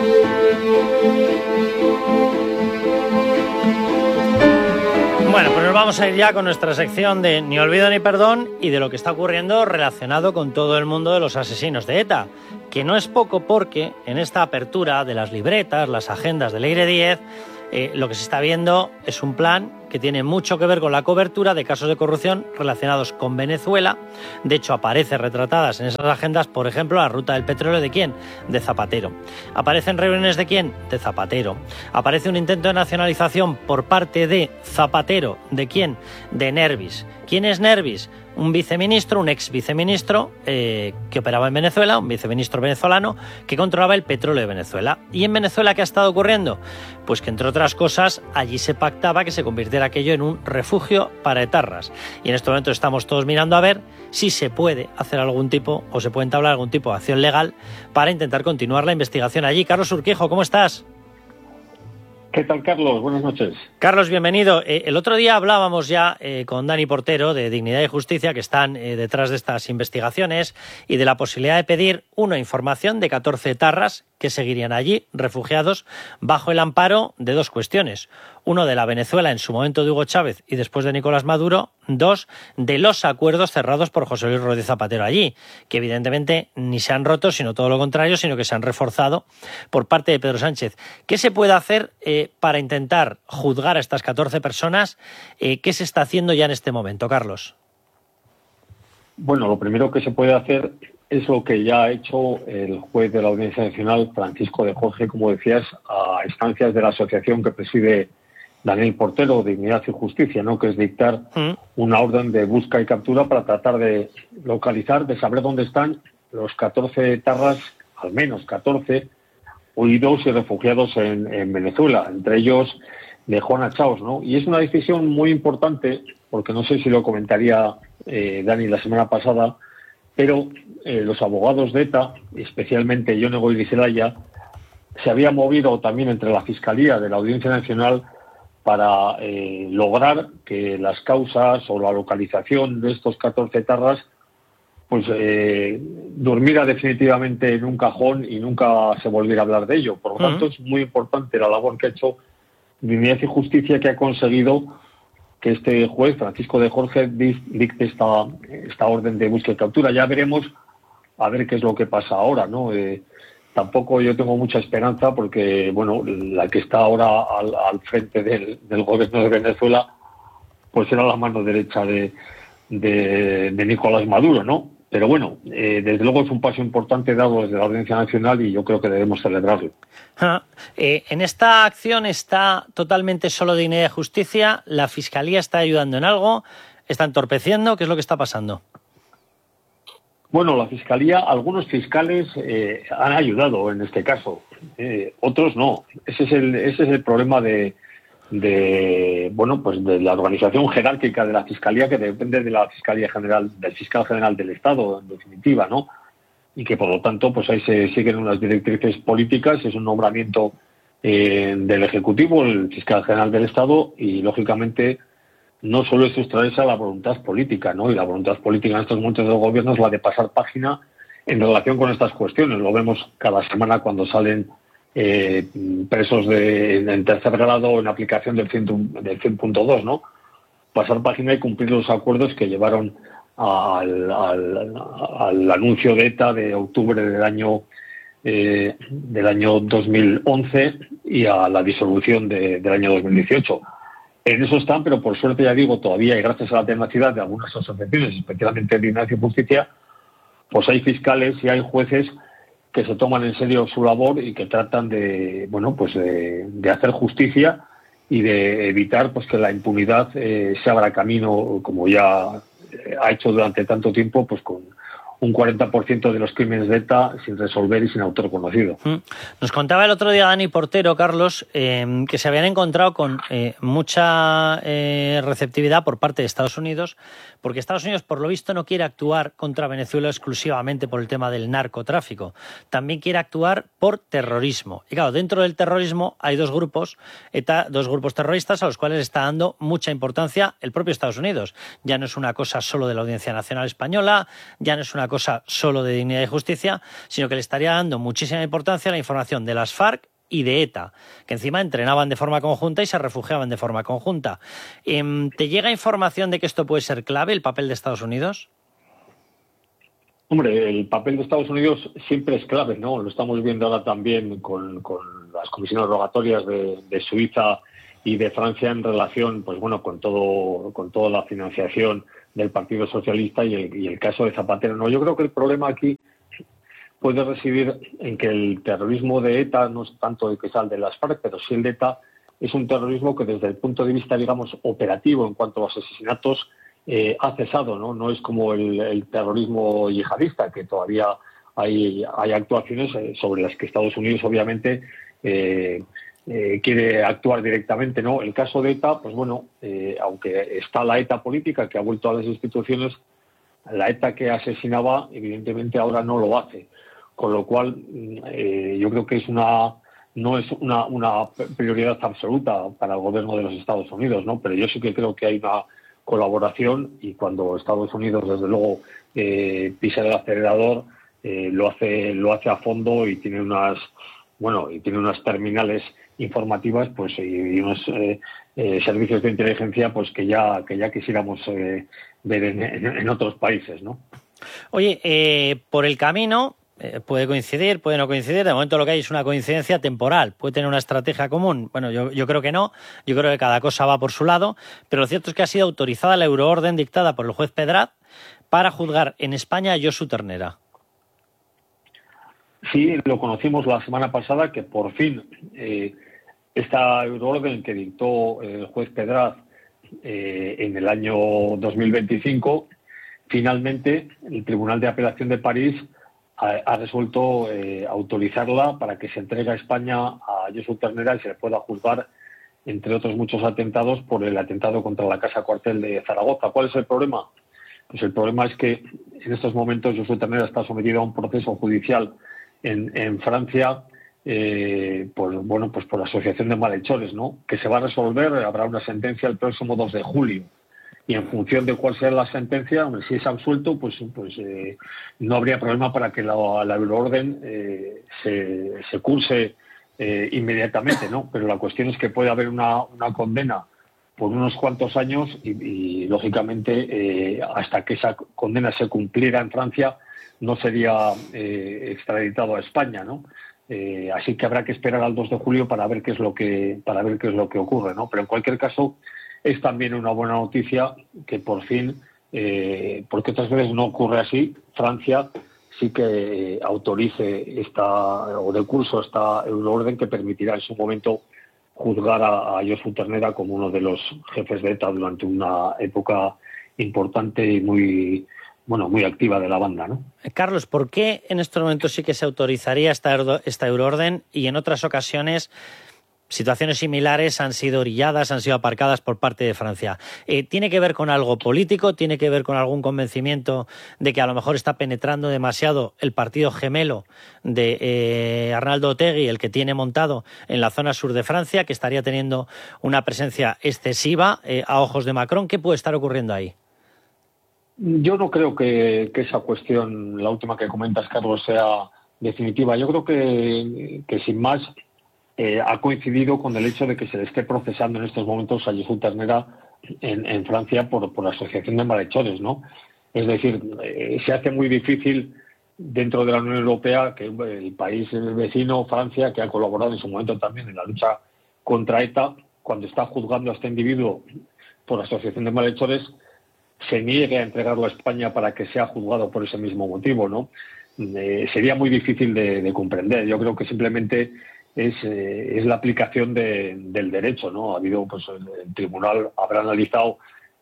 Bueno, pues nos vamos a ir ya con nuestra sección de Ni olvido ni perdón y de lo que está ocurriendo relacionado con todo el mundo de los asesinos de ETA, que no es poco porque en esta apertura de las libretas, las agendas del Eire 10, lo que se está viendo es un plan que tiene mucho que ver con la cobertura de casos de corrupción relacionados con Venezuela. De hecho, aparece retratadas en esas agendas, por ejemplo, la ruta del petróleo ¿de quién? De Zapatero. ¿Aparecen reuniones de quién? De Zapatero. ¿Aparece un intento de nacionalización por parte de Zapatero? ¿De quién? De Nervis. ¿Quién es Nervis? Un viceministro, un ex viceministro que operaba en Venezuela, un viceministro venezolano que controlaba el petróleo de Venezuela. ¿Y en Venezuela qué ha estado ocurriendo? Pues que, entre otras cosas, allí se pactaba que se convirtiera aquello en un refugio para etarras. Y en este momento estamos todos mirando a ver si se puede hacer algún tipo o se puede entablar algún tipo de acción legal para intentar continuar la investigación allí. Carlos Urquijo, ¿cómo estás? ¿Qué tal, Carlos? Buenas noches. Carlos, bienvenido. El otro día hablábamos ya con Dani Portero de Dignidad y Justicia, que están detrás de estas investigaciones, y de la posibilidad de pedir una información de 14 etarras que seguirían allí, refugiados, bajo el amparo de dos cuestiones. Uno, de la Venezuela en su momento de Hugo Chávez y después de Nicolás Maduro. Dos, de los acuerdos cerrados por José Luis Rodríguez Zapatero allí, que evidentemente ni se han roto, sino todo lo contrario, sino que se han reforzado por parte de Pedro Sánchez. ¿Qué se puede hacer para intentar juzgar a estas 14 personas? ¿Qué se está haciendo ya en este momento, Carlos? Bueno, lo primero que se puede hacer es lo que ya ha hecho el juez de la Audiencia Nacional, Francisco de Jorge, como decías, a instancias de la asociación que preside Daniel Portero, Dignidad y Justicia, ¿no? Que es dictar una orden de busca y captura para tratar de localizar, de saber dónde están los 14 etarras, al menos 14, huidos y refugiados en Venezuela, entre ellos de Juana Chaos, ¿no? Y es una decisión muy importante, porque no sé si lo comentaría Dani la semana pasada, pero los abogados de ETA, especialmente Yone Goyri-Zelaya, se había movido también entre la Fiscalía de la Audiencia Nacional para lograr que las causas o la localización de estos 14 etarras pues durmiera definitivamente en un cajón y nunca se volviera a hablar de ello. Por lo tanto, es muy importante la labor que ha hecho Dignidad y Justicia, que ha conseguido que este juez, Francisco de Jorge, dicte esta orden de búsqueda y captura. Ya veremos a ver qué es lo que pasa ahora, ¿no? Tampoco yo tengo mucha esperanza porque, bueno, la que está ahora al frente del gobierno de Venezuela, pues era la mano derecha de Nicolás Maduro, ¿no? Pero bueno, desde luego es un paso importante dado desde la Audiencia Nacional y yo creo que debemos celebrarlo. En esta acción está totalmente solo Dignidad y Justicia. ¿La Fiscalía está ayudando en algo? ¿Está entorpeciendo? ¿Qué es lo que está pasando? Bueno, la Fiscalía, algunos fiscales han ayudado en este caso, otros no. Ese es el problema de la organización jerárquica de la Fiscalía, que depende de la Fiscalía General, del Fiscal General del Estado, en definitiva, ¿no? Y que, por lo tanto, pues ahí se siguen unas directrices políticas, es un nombramiento del Ejecutivo, el Fiscal General del Estado, y, lógicamente, no solo es sustraerse a la voluntad política, ¿no? Y la voluntad política en estos momentos del Gobierno es la de pasar página en relación con estas cuestiones. Lo vemos cada semana cuando salen presos en tercer grado en aplicación del 100.2, ¿no? Pasar página y cumplir los acuerdos que llevaron al anuncio de ETA de octubre del año 2011 y a la disolución del año 2018. En eso están, pero por suerte, ya digo, todavía, y gracias a la tenacidad de algunas asociaciones, especialmente Dignidad y Justicia, pues hay fiscales y hay jueces que se toman en serio su labor y que tratan de hacer justicia y de evitar pues que la impunidad se abra camino, como ya ha hecho durante tanto tiempo, pues con un 40% de los crímenes de ETA sin resolver y sin autor conocido. Nos contaba el otro día Dani Portero, Carlos, que se habían encontrado con mucha receptividad por parte de Estados Unidos, porque Estados Unidos, por lo visto, no quiere actuar contra Venezuela exclusivamente por el tema del narcotráfico, también quiere actuar por terrorismo. Y claro, dentro del terrorismo hay dos grupos, ETA, dos grupos terroristas a los cuales está dando mucha importancia el propio Estados Unidos. Ya no es una cosa solo de la Audiencia Nacional Española, ya no es una cosa solo de Dignidad y Justicia, sino que le estaría dando muchísima importancia a la información de las FARC y de ETA, que encima entrenaban de forma conjunta y se refugiaban de forma conjunta. ¿Te llega información de que esto puede ser clave, el papel de Estados Unidos? Hombre, el papel de Estados Unidos siempre es clave, ¿no? Lo estamos viendo ahora también con las comisiones rogatorias de Suiza y de Francia en relación, pues bueno, con toda la financiación del Partido Socialista y el caso de Zapatero. No, yo creo que el problema aquí puede residir en que el terrorismo de ETA no es tanto el que sale de las FARC, pero sí el de ETA es un terrorismo que desde el punto de vista, digamos, operativo en cuanto a los asesinatos ha cesado, ¿no? No es como el terrorismo yihadista, que todavía hay actuaciones sobre las que Estados Unidos obviamente quiere actuar directamente, ¿no? El caso de ETA, pues bueno, aunque está la ETA política que ha vuelto a las instituciones, la ETA que asesinaba evidentemente ahora no lo hace, con lo cual yo creo que no es una prioridad absoluta para el gobierno de los Estados Unidos, ¿no? Pero yo sí que creo que hay una colaboración y cuando Estados Unidos desde luego pisa el acelerador lo hace a fondo y tiene unas terminales informativas, pues, y unos servicios de inteligencia, pues que ya quisiéramos ver en otros países, ¿no? Oye, por el camino puede coincidir, puede no coincidir. De momento lo que hay es una coincidencia temporal. ¿Puede tener una estrategia común? Bueno, yo creo que no. Yo creo que cada cosa va por su lado. Pero lo cierto es que ha sido autorizada la euroorden dictada por el juez Pedraz para juzgar en España a Josu Ternera. Sí, lo conocimos la semana pasada, que por fin esta euroorden que dictó el juez Pedraz en el año 2025, finalmente el Tribunal de Apelación de París ha resuelto autorizarla para que se entregue a España a Josu Ternera y se le pueda juzgar, entre otros muchos atentados, por el atentado contra la Casa Cuartel de Zaragoza. ¿Cuál es el problema? Pues el problema es que en estos momentos Josu Ternera está sometido a un proceso judicial en Francia por asociación de malhechores, ¿no? Que se va a resolver, habrá una sentencia el próximo 2 de julio. Y en función de cuál sea la sentencia, si es absuelto, pues no habría problema para que la euroorden se curse inmediatamente, ¿no? Pero la cuestión es que puede haber una condena por unos cuantos años y lógicamente, hasta que esa condena se cumpliera en Francia, no sería extraditado a España, ¿no? Así que habrá que esperar al 2 de julio para ver qué es lo que ocurre, ¿no? Pero en cualquier caso es también una buena noticia que por fin, porque otras veces no ocurre así, Francia sí que autorice o de curso esta euroorden que permitirá en su momento juzgar a Josu Ternera como uno de los jefes de ETA durante una época importante y muy activa de la banda, ¿no? Carlos, ¿por qué en estos momentos sí que se autorizaría esta euroorden y en otras ocasiones situaciones similares han sido orilladas, han sido aparcadas por parte de Francia? ¿Tiene que ver con algo político? ¿Tiene que ver con algún convencimiento de que a lo mejor está penetrando demasiado el partido gemelo de Arnaldo Otegi, el que tiene montado en la zona sur de Francia, que estaría teniendo una presencia excesiva a ojos de Macron? ¿Qué puede estar ocurriendo ahí? Yo no creo que esa cuestión, la última que comentas, Carlos, sea definitiva. Yo creo que sin más ha coincidido con el hecho de que se le esté procesando en estos momentos a Josu Ternera en Francia por asociación de malhechores, ¿no? Es decir, se hace muy difícil dentro de la Unión Europea que el país vecino, Francia, que ha colaborado en su momento también en la lucha contra ETA, cuando está juzgando a este individuo por asociación de malhechores, se niegue a entregarlo a España para que sea juzgado por ese mismo motivo, ¿no? Sería muy difícil de comprender. Yo creo que simplemente es la aplicación del derecho, ¿no? Ha habido, pues el tribunal habrá analizado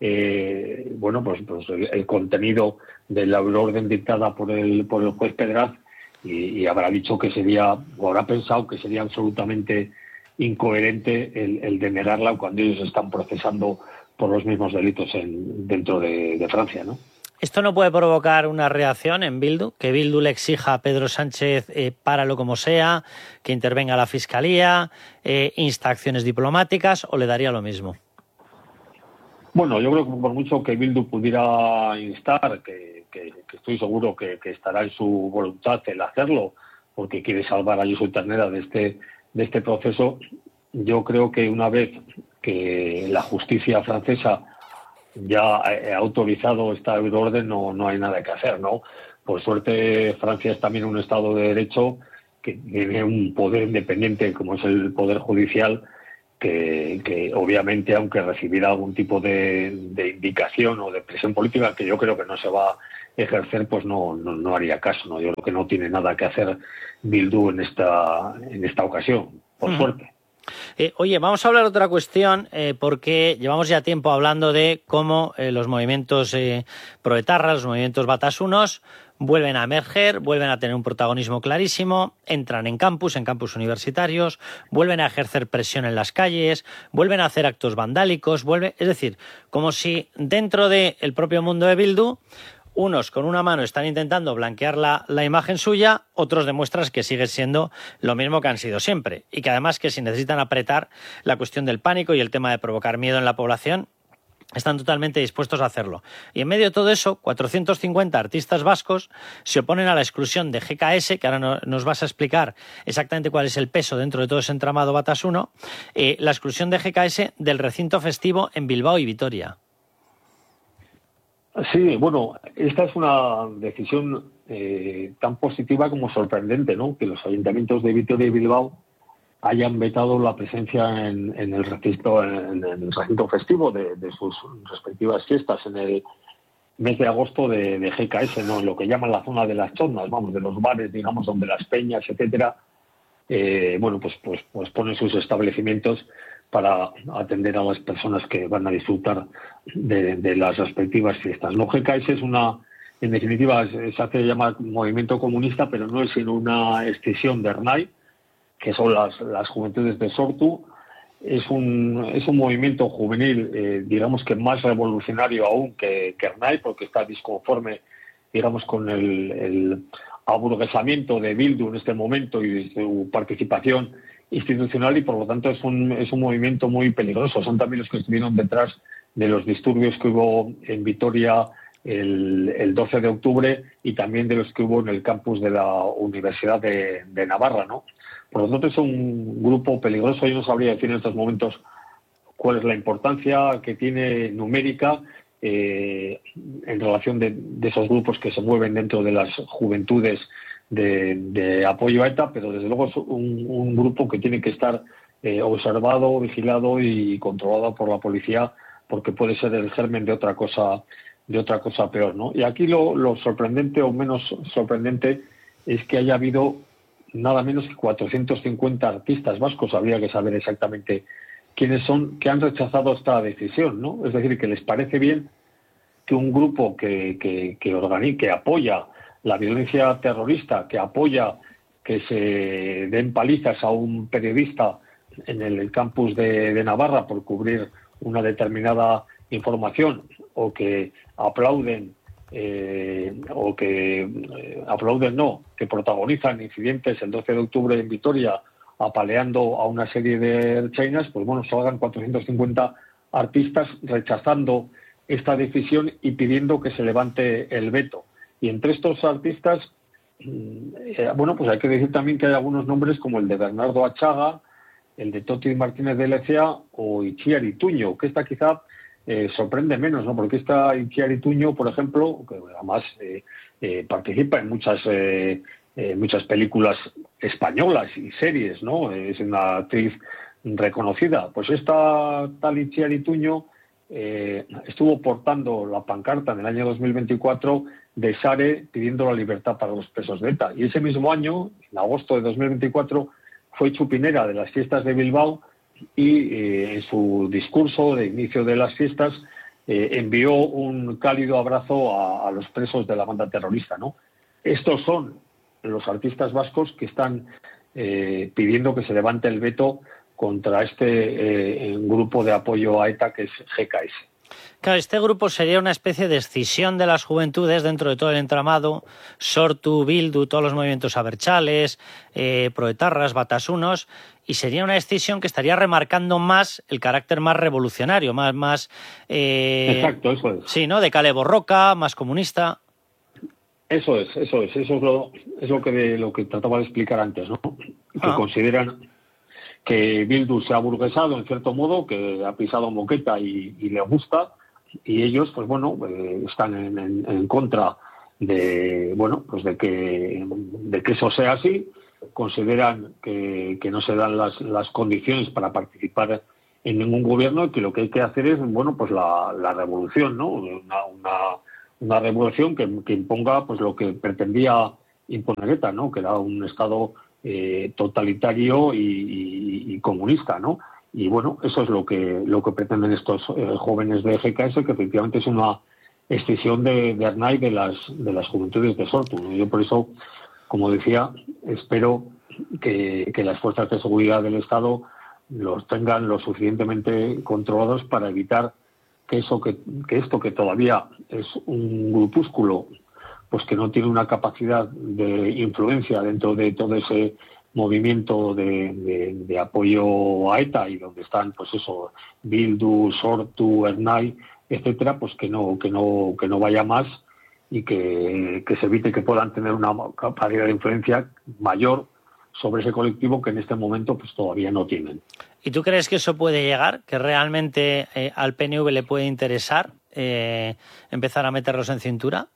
pues el contenido de la euroorden dictada por el juez Pedraz y habrá dicho que sería, o habrá pensado que sería absolutamente incoherente el denegarla cuando ellos están procesando por los mismos delitos dentro de Francia, ¿no? ¿Esto no puede provocar una reacción en Bildu? ¿Que Bildu le exija a Pedro Sánchez páralo como sea, que intervenga la Fiscalía, insta acciones diplomáticas, o le daría lo mismo? Bueno, yo creo que por mucho que Bildu pudiera instar, que estoy seguro que estará en su voluntad el hacerlo, porque quiere salvar a Josu Ternera de este proceso, yo creo que una vez que la justicia francesa ya ha autorizado esta euroorden, no hay nada que hacer, ¿no? Por suerte, Francia es también un Estado de Derecho que tiene un poder independiente como es el Poder Judicial, que obviamente, aunque recibiera algún tipo de indicación o de presión política, que yo creo que no se va a ejercer, pues no haría caso, ¿no? Yo creo que no tiene nada que hacer Bildu en esta ocasión, por suerte. Oye, vamos a hablar de otra cuestión, porque llevamos ya tiempo hablando de cómo los movimientos proetarras, los movimientos batasunos, vuelven a emerger, vuelven a tener un protagonismo clarísimo, entran en campus universitarios, vuelven a ejercer presión en las calles, vuelven a hacer actos vandálicos, es decir, como si dentro del propio mundo de Bildu unos con una mano están intentando blanquear la imagen suya, otros demuestran que sigue siendo lo mismo que han sido siempre y que además que si necesitan apretar la cuestión del pánico y el tema de provocar miedo en la población, están totalmente dispuestos a hacerlo. Y en medio de todo eso, 450 artistas vascos se oponen a la exclusión de GKS, que ahora nos vas a explicar exactamente cuál es el peso dentro de todo ese entramado batasuno, la exclusión de GKS del recinto festivo en Bilbao y Vitoria. Sí, bueno, esta es una decisión tan positiva como sorprendente, ¿no? Que los ayuntamientos de Vitoria y Bilbao hayan vetado la presencia en el recinto festivo de sus respectivas fiestas en el mes de agosto de GKS, ¿no? En lo que llaman la zona de las choznas, de los bares, digamos, donde las peñas, etcétera, pues ponen sus establecimientos para atender a las personas que van a disfrutar de las respectivas fiestas. No, GKS es en definitiva, se hace llamar movimiento comunista, pero no es sino una extensión de ERNAI, que son las juventudes de Sortu. Es un movimiento juvenil, digamos que más revolucionario aún que ERNAI, porque está disconforme, digamos, con el aburguesamiento de Bildu en este momento y su participación institucional, y por lo tanto es un movimiento muy peligroso. Son también los que estuvieron detrás de los disturbios que hubo en Vitoria el 12 de octubre y también de los que hubo en el campus de la Universidad de Navarra, ¿no? Por lo tanto es un grupo peligroso. Yo no sabría decir en estos momentos cuál es la importancia que tiene numérica en relación de esos grupos que se mueven dentro de las juventudes de apoyo a ETA, pero desde luego es un grupo que tiene que estar observado, vigilado y controlado por la policía, porque puede ser el germen de otra cosa peor, ¿no? Y aquí lo sorprendente o menos sorprendente es que haya habido nada menos que 450 artistas vascos, habría que saber exactamente quiénes son, que han rechazado esta decisión, ¿no? Es decir, que les parece bien que un grupo que apoya la violencia terrorista, que apoya que se den palizas a un periodista en el campus de Navarra por cubrir una determinada información, o que aplauden que protagonizan incidentes el 12 de octubre en Vitoria apaleando a una serie de ertzainas, pues bueno, salgan 450 artistas rechazando esta decisión y pidiendo que se levante el veto. Y entre estos artistas, pues hay que decir también que hay algunos nombres como el de Bernardo Achaga, el de Toti Martínez de Lecea o Itziar Ituño, que esta quizá sorprende menos, ¿no? Porque esta Itziar Ituño, por ejemplo, que además participa en muchas películas españolas y series, ¿no? Es una actriz reconocida. Pues esta tal Itziar Ituño estuvo portando la pancarta en el año 2024 de Sare pidiendo la libertad para los presos de ETA. Y ese mismo año, en agosto de 2024, fue chupinera de las fiestas de Bilbao y en su discurso de inicio de las fiestas envió un cálido abrazo a los presos de la banda terrorista, ¿no? Estos son los artistas vascos que están pidiendo que se levante el veto contra este grupo de apoyo a ETA, que es GKS. Claro, este grupo sería una especie de escisión de las juventudes dentro de todo el entramado, Sortu, Bildu, todos los movimientos abertzales, proetarras, batasunos, y sería una escisión que estaría remarcando más el carácter más revolucionario, más Exacto, eso es. Sí, ¿no? De Kale Borroka, más comunista. Eso es lo que trataba de explicar antes, ¿no? Que consideran que Bildu se ha burguesado en cierto modo, que ha pisado moqueta y le gusta, y ellos, pues bueno, están en contra de, bueno, pues de que eso sea así. Consideran que no se dan las condiciones para participar en ningún gobierno, y que lo que hay que hacer es, bueno, pues la revolución, ¿no? Una revolución que imponga pues lo que pretendía imponer ETA, ¿no? Que era un Estado totalitario y comunista, ¿no? Y bueno, eso es lo que pretenden estos jóvenes de GKS, que efectivamente es una escisión de Ernai de las juventudes de Sortu, ¿no? Yo por eso, como decía, espero que las fuerzas de seguridad del Estado los tengan lo suficientemente controlados para evitar que esto que todavía es un grupúsculo, pues que no tiene una capacidad de influencia dentro de todo ese movimiento de apoyo a ETA, y donde están, pues eso, Bildu, Sortu, Ernai, etcétera, pues que no vaya más, y que se evite que puedan tener una capacidad de influencia mayor sobre ese colectivo, que en este momento pues todavía no tienen. ¿Y tú crees que eso puede llegar? ¿Que realmente al PNV le puede interesar empezar a meterlos en cintura?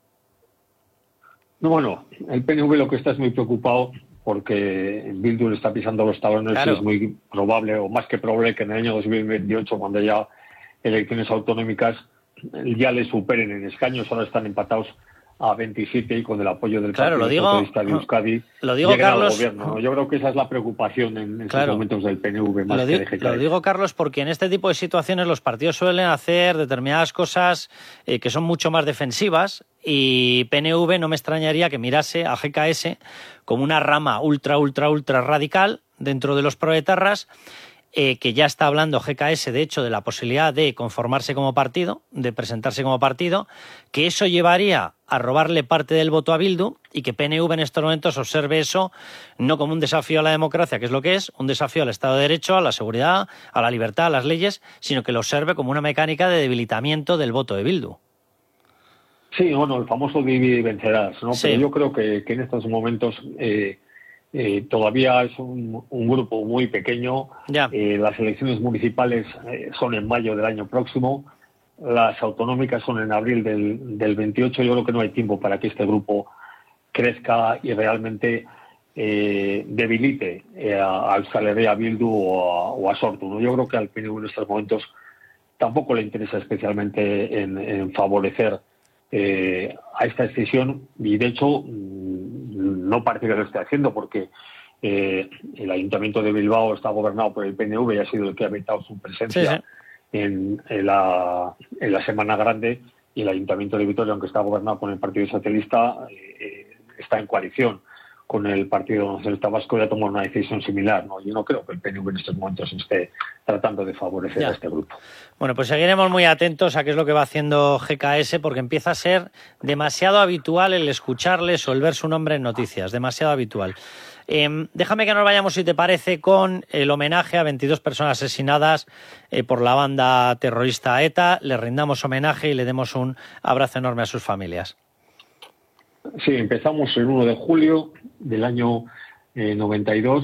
No, bueno, el PNV lo que está es muy preocupado porque Bildu le está pisando los talones. Claro. Y es muy probable, o más que probable, que en el año 2028, cuando haya elecciones autonómicas, ya le superen en escaños. Ahora están empatados a 27, y con el apoyo del Partido Socialista de Euskadi lleguen al gobierno, ¿no? Yo creo que esa es la preocupación en estos momentos del PNV, más que de GKS. Lo digo, Carlos, porque en este tipo de situaciones los partidos suelen hacer determinadas cosas que son mucho más defensivas, y PNV no me extrañaría que mirase a GKS como una rama ultra radical dentro de los proetarras, que ya está hablando GKS, de hecho, de la posibilidad de conformarse como partido, de presentarse como partido, que eso llevaría a robarle parte del voto a Bildu, y que PNV en estos momentos observe eso no como un desafío a la democracia, que es lo que es, un desafío al Estado de Derecho, a la seguridad, a la libertad, a las leyes, sino que lo observe como una mecánica de debilitamiento del voto de Bildu. Sí, bueno, el famoso divide y vencerás, ¿no? Sí. Pero yo creo que en estos momentos todavía es un grupo muy pequeño. Las elecciones municipales son en mayo del año próximo, las autonómicas son en abril del 28. Yo creo que no hay tiempo para que este grupo crezca y realmente debilite a Euskal Herria Bildu o a Sortu, ¿no? Yo creo que al PNV en estos momentos tampoco le interesa especialmente en favorecer a esta decisión, y de hecho no parece que lo esté haciendo, porque el Ayuntamiento de Bilbao está gobernado por el PNV y ha sido el que ha evitado su presencia en la Semana Grande, y el Ayuntamiento de Vitoria, aunque está gobernado por el Partido Socialista, está en coalición con el Partido Nacionalista Vasco, y ha tomado una decisión similar, ¿no? Yo no creo que el PNV en estos momentos esté tratando de favorecer a este grupo. Bueno, pues seguiremos muy atentos a qué es lo que va haciendo GKS, porque empieza a ser demasiado habitual el escucharles o el ver su nombre en noticias, demasiado habitual. Déjame que nos vayamos, si te parece, con el homenaje a 22 personas asesinadas por la banda terrorista ETA. Le rindamos homenaje y le demos un abrazo enorme a sus familias. Sí, empezamos el 1 de julio del año 92.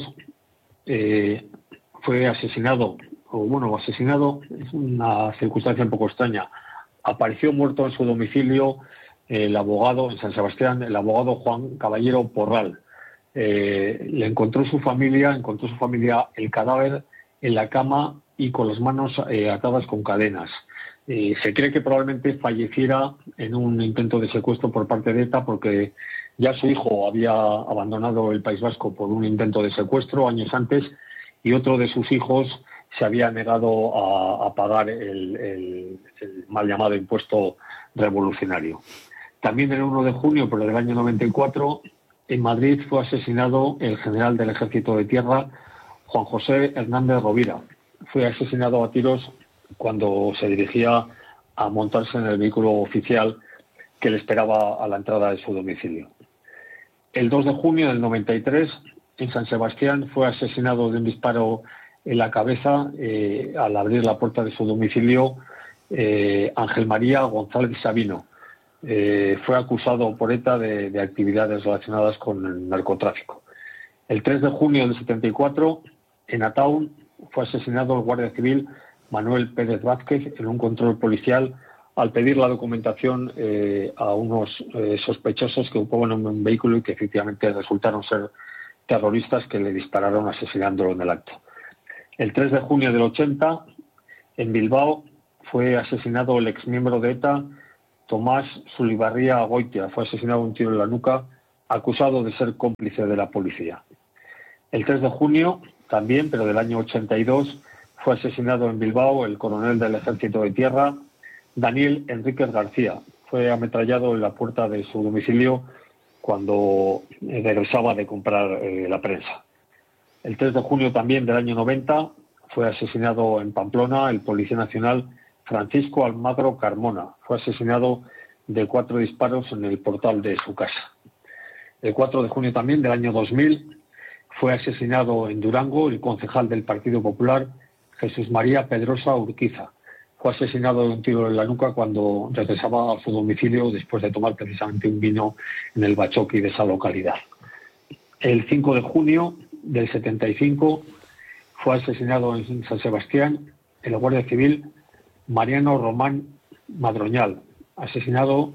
Fue asesinado, es una circunstancia un poco extraña. Apareció muerto en su domicilio el abogado, en San Sebastián, el abogado Juan Caballero Porral. Le encontró su familia el cadáver en la cama y con las manos atadas con cadenas. Se cree que probablemente falleciera en un intento de secuestro por parte de ETA, porque ya su hijo había abandonado el País Vasco por un intento de secuestro años antes, y otro de sus hijos se había negado a pagar el mal llamado impuesto revolucionario. También el 1 de junio, pero del año 94, en Madrid fue asesinado el general del Ejército de Tierra, Juan José Hernández Rovira. Fue asesinado a tiros cuando se dirigía a montarse en el vehículo oficial que le esperaba a la entrada de su domicilio. El 2 de junio del 93, en San Sebastián, fue asesinado de un disparo en la cabeza al abrir la puerta de su domicilio Ángel María González Sabino. Fue acusado por ETA de actividades relacionadas con el narcotráfico. El 3 de junio del 74, en Ataun, fue asesinado el guardia civil Manuel Pérez Vázquez en un control policial al pedir la documentación a unos sospechosos que ocupaban un vehículo y que efectivamente resultaron ser terroristas que le dispararon asesinándolo en el acto. El 3 de junio del 80, en Bilbao, fue asesinado el exmiembro de ETA Tomás Sulibarría Goitia. Fue asesinado un tiro en la nuca, acusado de ser cómplice de la policía. El 3 de junio, también, pero del año 82, fue asesinado en Bilbao el coronel del Ejército de Tierra, Daniel Enríquez García. Fue ametrallado en la puerta de su domicilio cuando regresaba de comprar la prensa. El 3 de junio también del año 90 fue asesinado en Pamplona el Policía Nacional Francisco Almagro Carmona. Fue asesinado de 4 disparos en el portal de su casa. El 4 de junio también del año 2000 fue asesinado en Durango el concejal del Partido Popular Jesús María Pedrosa Urquiza. Fue asesinado de un tiro en la nuca cuando regresaba a su domicilio después de tomar precisamente un vino en el Bachoqui de esa localidad. El 5 de junio del 75 fue asesinado en San Sebastián el guardia civil Mariano Román Madroñal, asesinado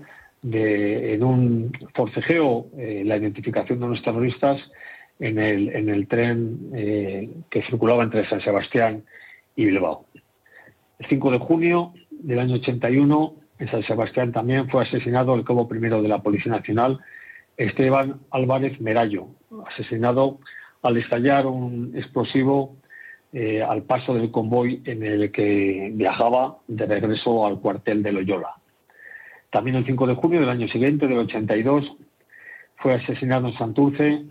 en un forcejeo, la identificación de unos terroristas en el tren que circulaba entre San Sebastián y Bilbao. El 5 de junio del año 81, en San Sebastián también fue asesinado el cabo primero de la Policía Nacional, Esteban Álvarez Merallo, asesinado al estallar un explosivo al paso del convoy en el que viajaba de regreso al cuartel de Loyola. También el 5 de junio del año siguiente, del 82, fue asesinado en Santurce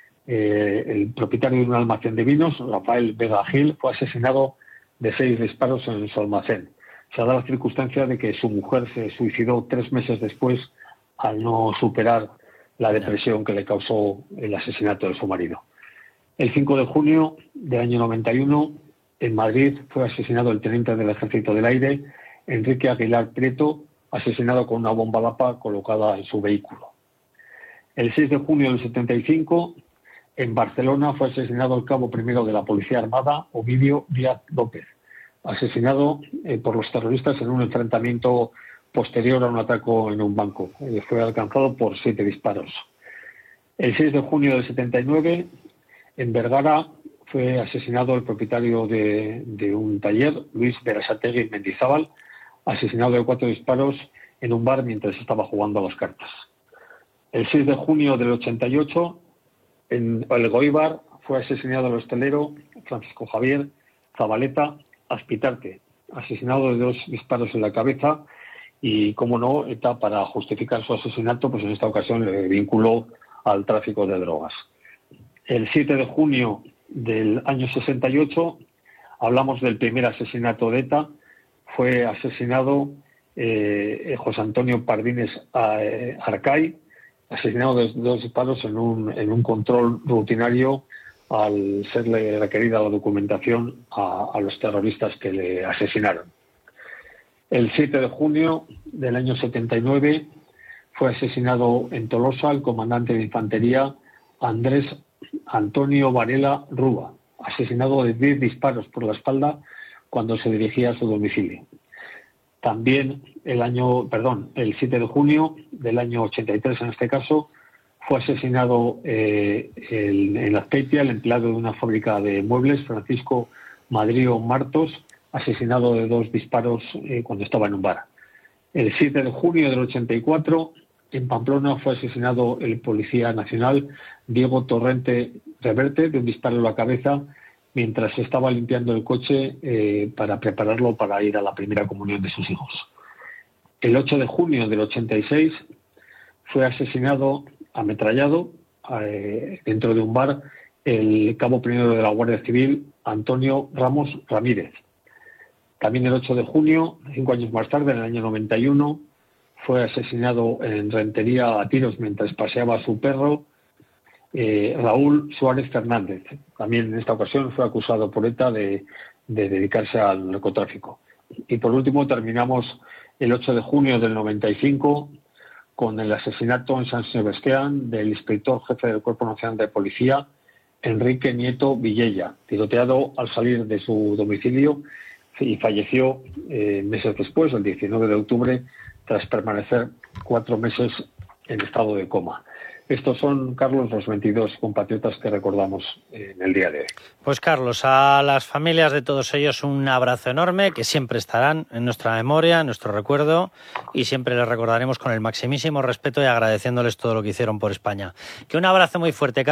el propietario de un almacén de vinos, Rafael Vega Gil. Fue asesinado de 6 disparos en su almacén. Se da la circunstancia de que su mujer se suicidó 3 meses después al no superar la depresión que le causó el asesinato de su marido. El 5 de junio del año 91, en Madrid, fue asesinado el teniente del Ejército del Aire, Enrique Aguilar Prieto, asesinado con una bomba lapa colocada en su vehículo. El 6 de junio del 75, en Barcelona, fue asesinado el cabo primero de la Policía Armada, Ovidio Díaz López, asesinado por los terroristas en un enfrentamiento posterior a un atraco en un banco. Fue alcanzado por 7 disparos. El 6 de junio del 79, en Vergara, fue asesinado el propietario de un taller, Luis Berasategui Mendizábal, asesinado de 4 disparos en un bar mientras estaba jugando a las cartas. El 6 de junio del 88, en Elgoibar, fue asesinado el hostelero Francisco Javier Zabaleta Aspitarte, asesinado de 2 disparos en la cabeza y, como no, ETA, para justificar su asesinato, pues en esta ocasión le vinculó al tráfico de drogas. El 7 de junio del año 68, hablamos del primer asesinato de ETA, fue asesinado José Antonio Pardines Arcay, asesinado de 2 disparos en un control rutinario al serle requerida la documentación a los terroristas que le asesinaron. El 7 de junio del año 79 fue asesinado en Tolosa el comandante de infantería Andrés Antonio Varela Rúa, asesinado de 10 disparos por la espalda cuando se dirigía a su domicilio. También el 7 de junio del año 83, en este caso, fue asesinado en Azpeitia el empleado de una fábrica de muebles, Francisco Madrio Martos, asesinado de 2 disparos cuando estaba en un bar. El 7 de junio del 84, en Pamplona, fue asesinado el policía nacional Diego Torrente Reverte de un disparo en la cabeza mientras estaba limpiando el coche para prepararlo para ir a la primera comunión de sus hijos. El 8 de junio del 86 fue asesinado, ametrallado, dentro de un bar, el cabo primero de la Guardia Civil, Antonio Ramos Ramírez. También el 8 de junio, 5 años más tarde, en el año 91, fue asesinado en Rentería a tiros mientras paseaba a su perro, Raúl Suárez Fernández. También en esta ocasión fue acusado por ETA de dedicarse al narcotráfico. Y por último terminamos el 8 de junio del 95 con el asesinato en San Sebastián del inspector jefe del Cuerpo Nacional de Policía, Enrique Nieto Villella, tiroteado al salir de su domicilio, y falleció meses después, el 19 de octubre, tras permanecer 4 meses en estado de coma. Estos son, Carlos, los 22 compatriotas que recordamos en el día de hoy. Pues, Carlos, a las familias de todos ellos un abrazo enorme, que siempre estarán en nuestra memoria, en nuestro recuerdo, y siempre les recordaremos con el maximísimo respeto y agradeciéndoles todo lo que hicieron por España. Que un abrazo muy fuerte, Carlos.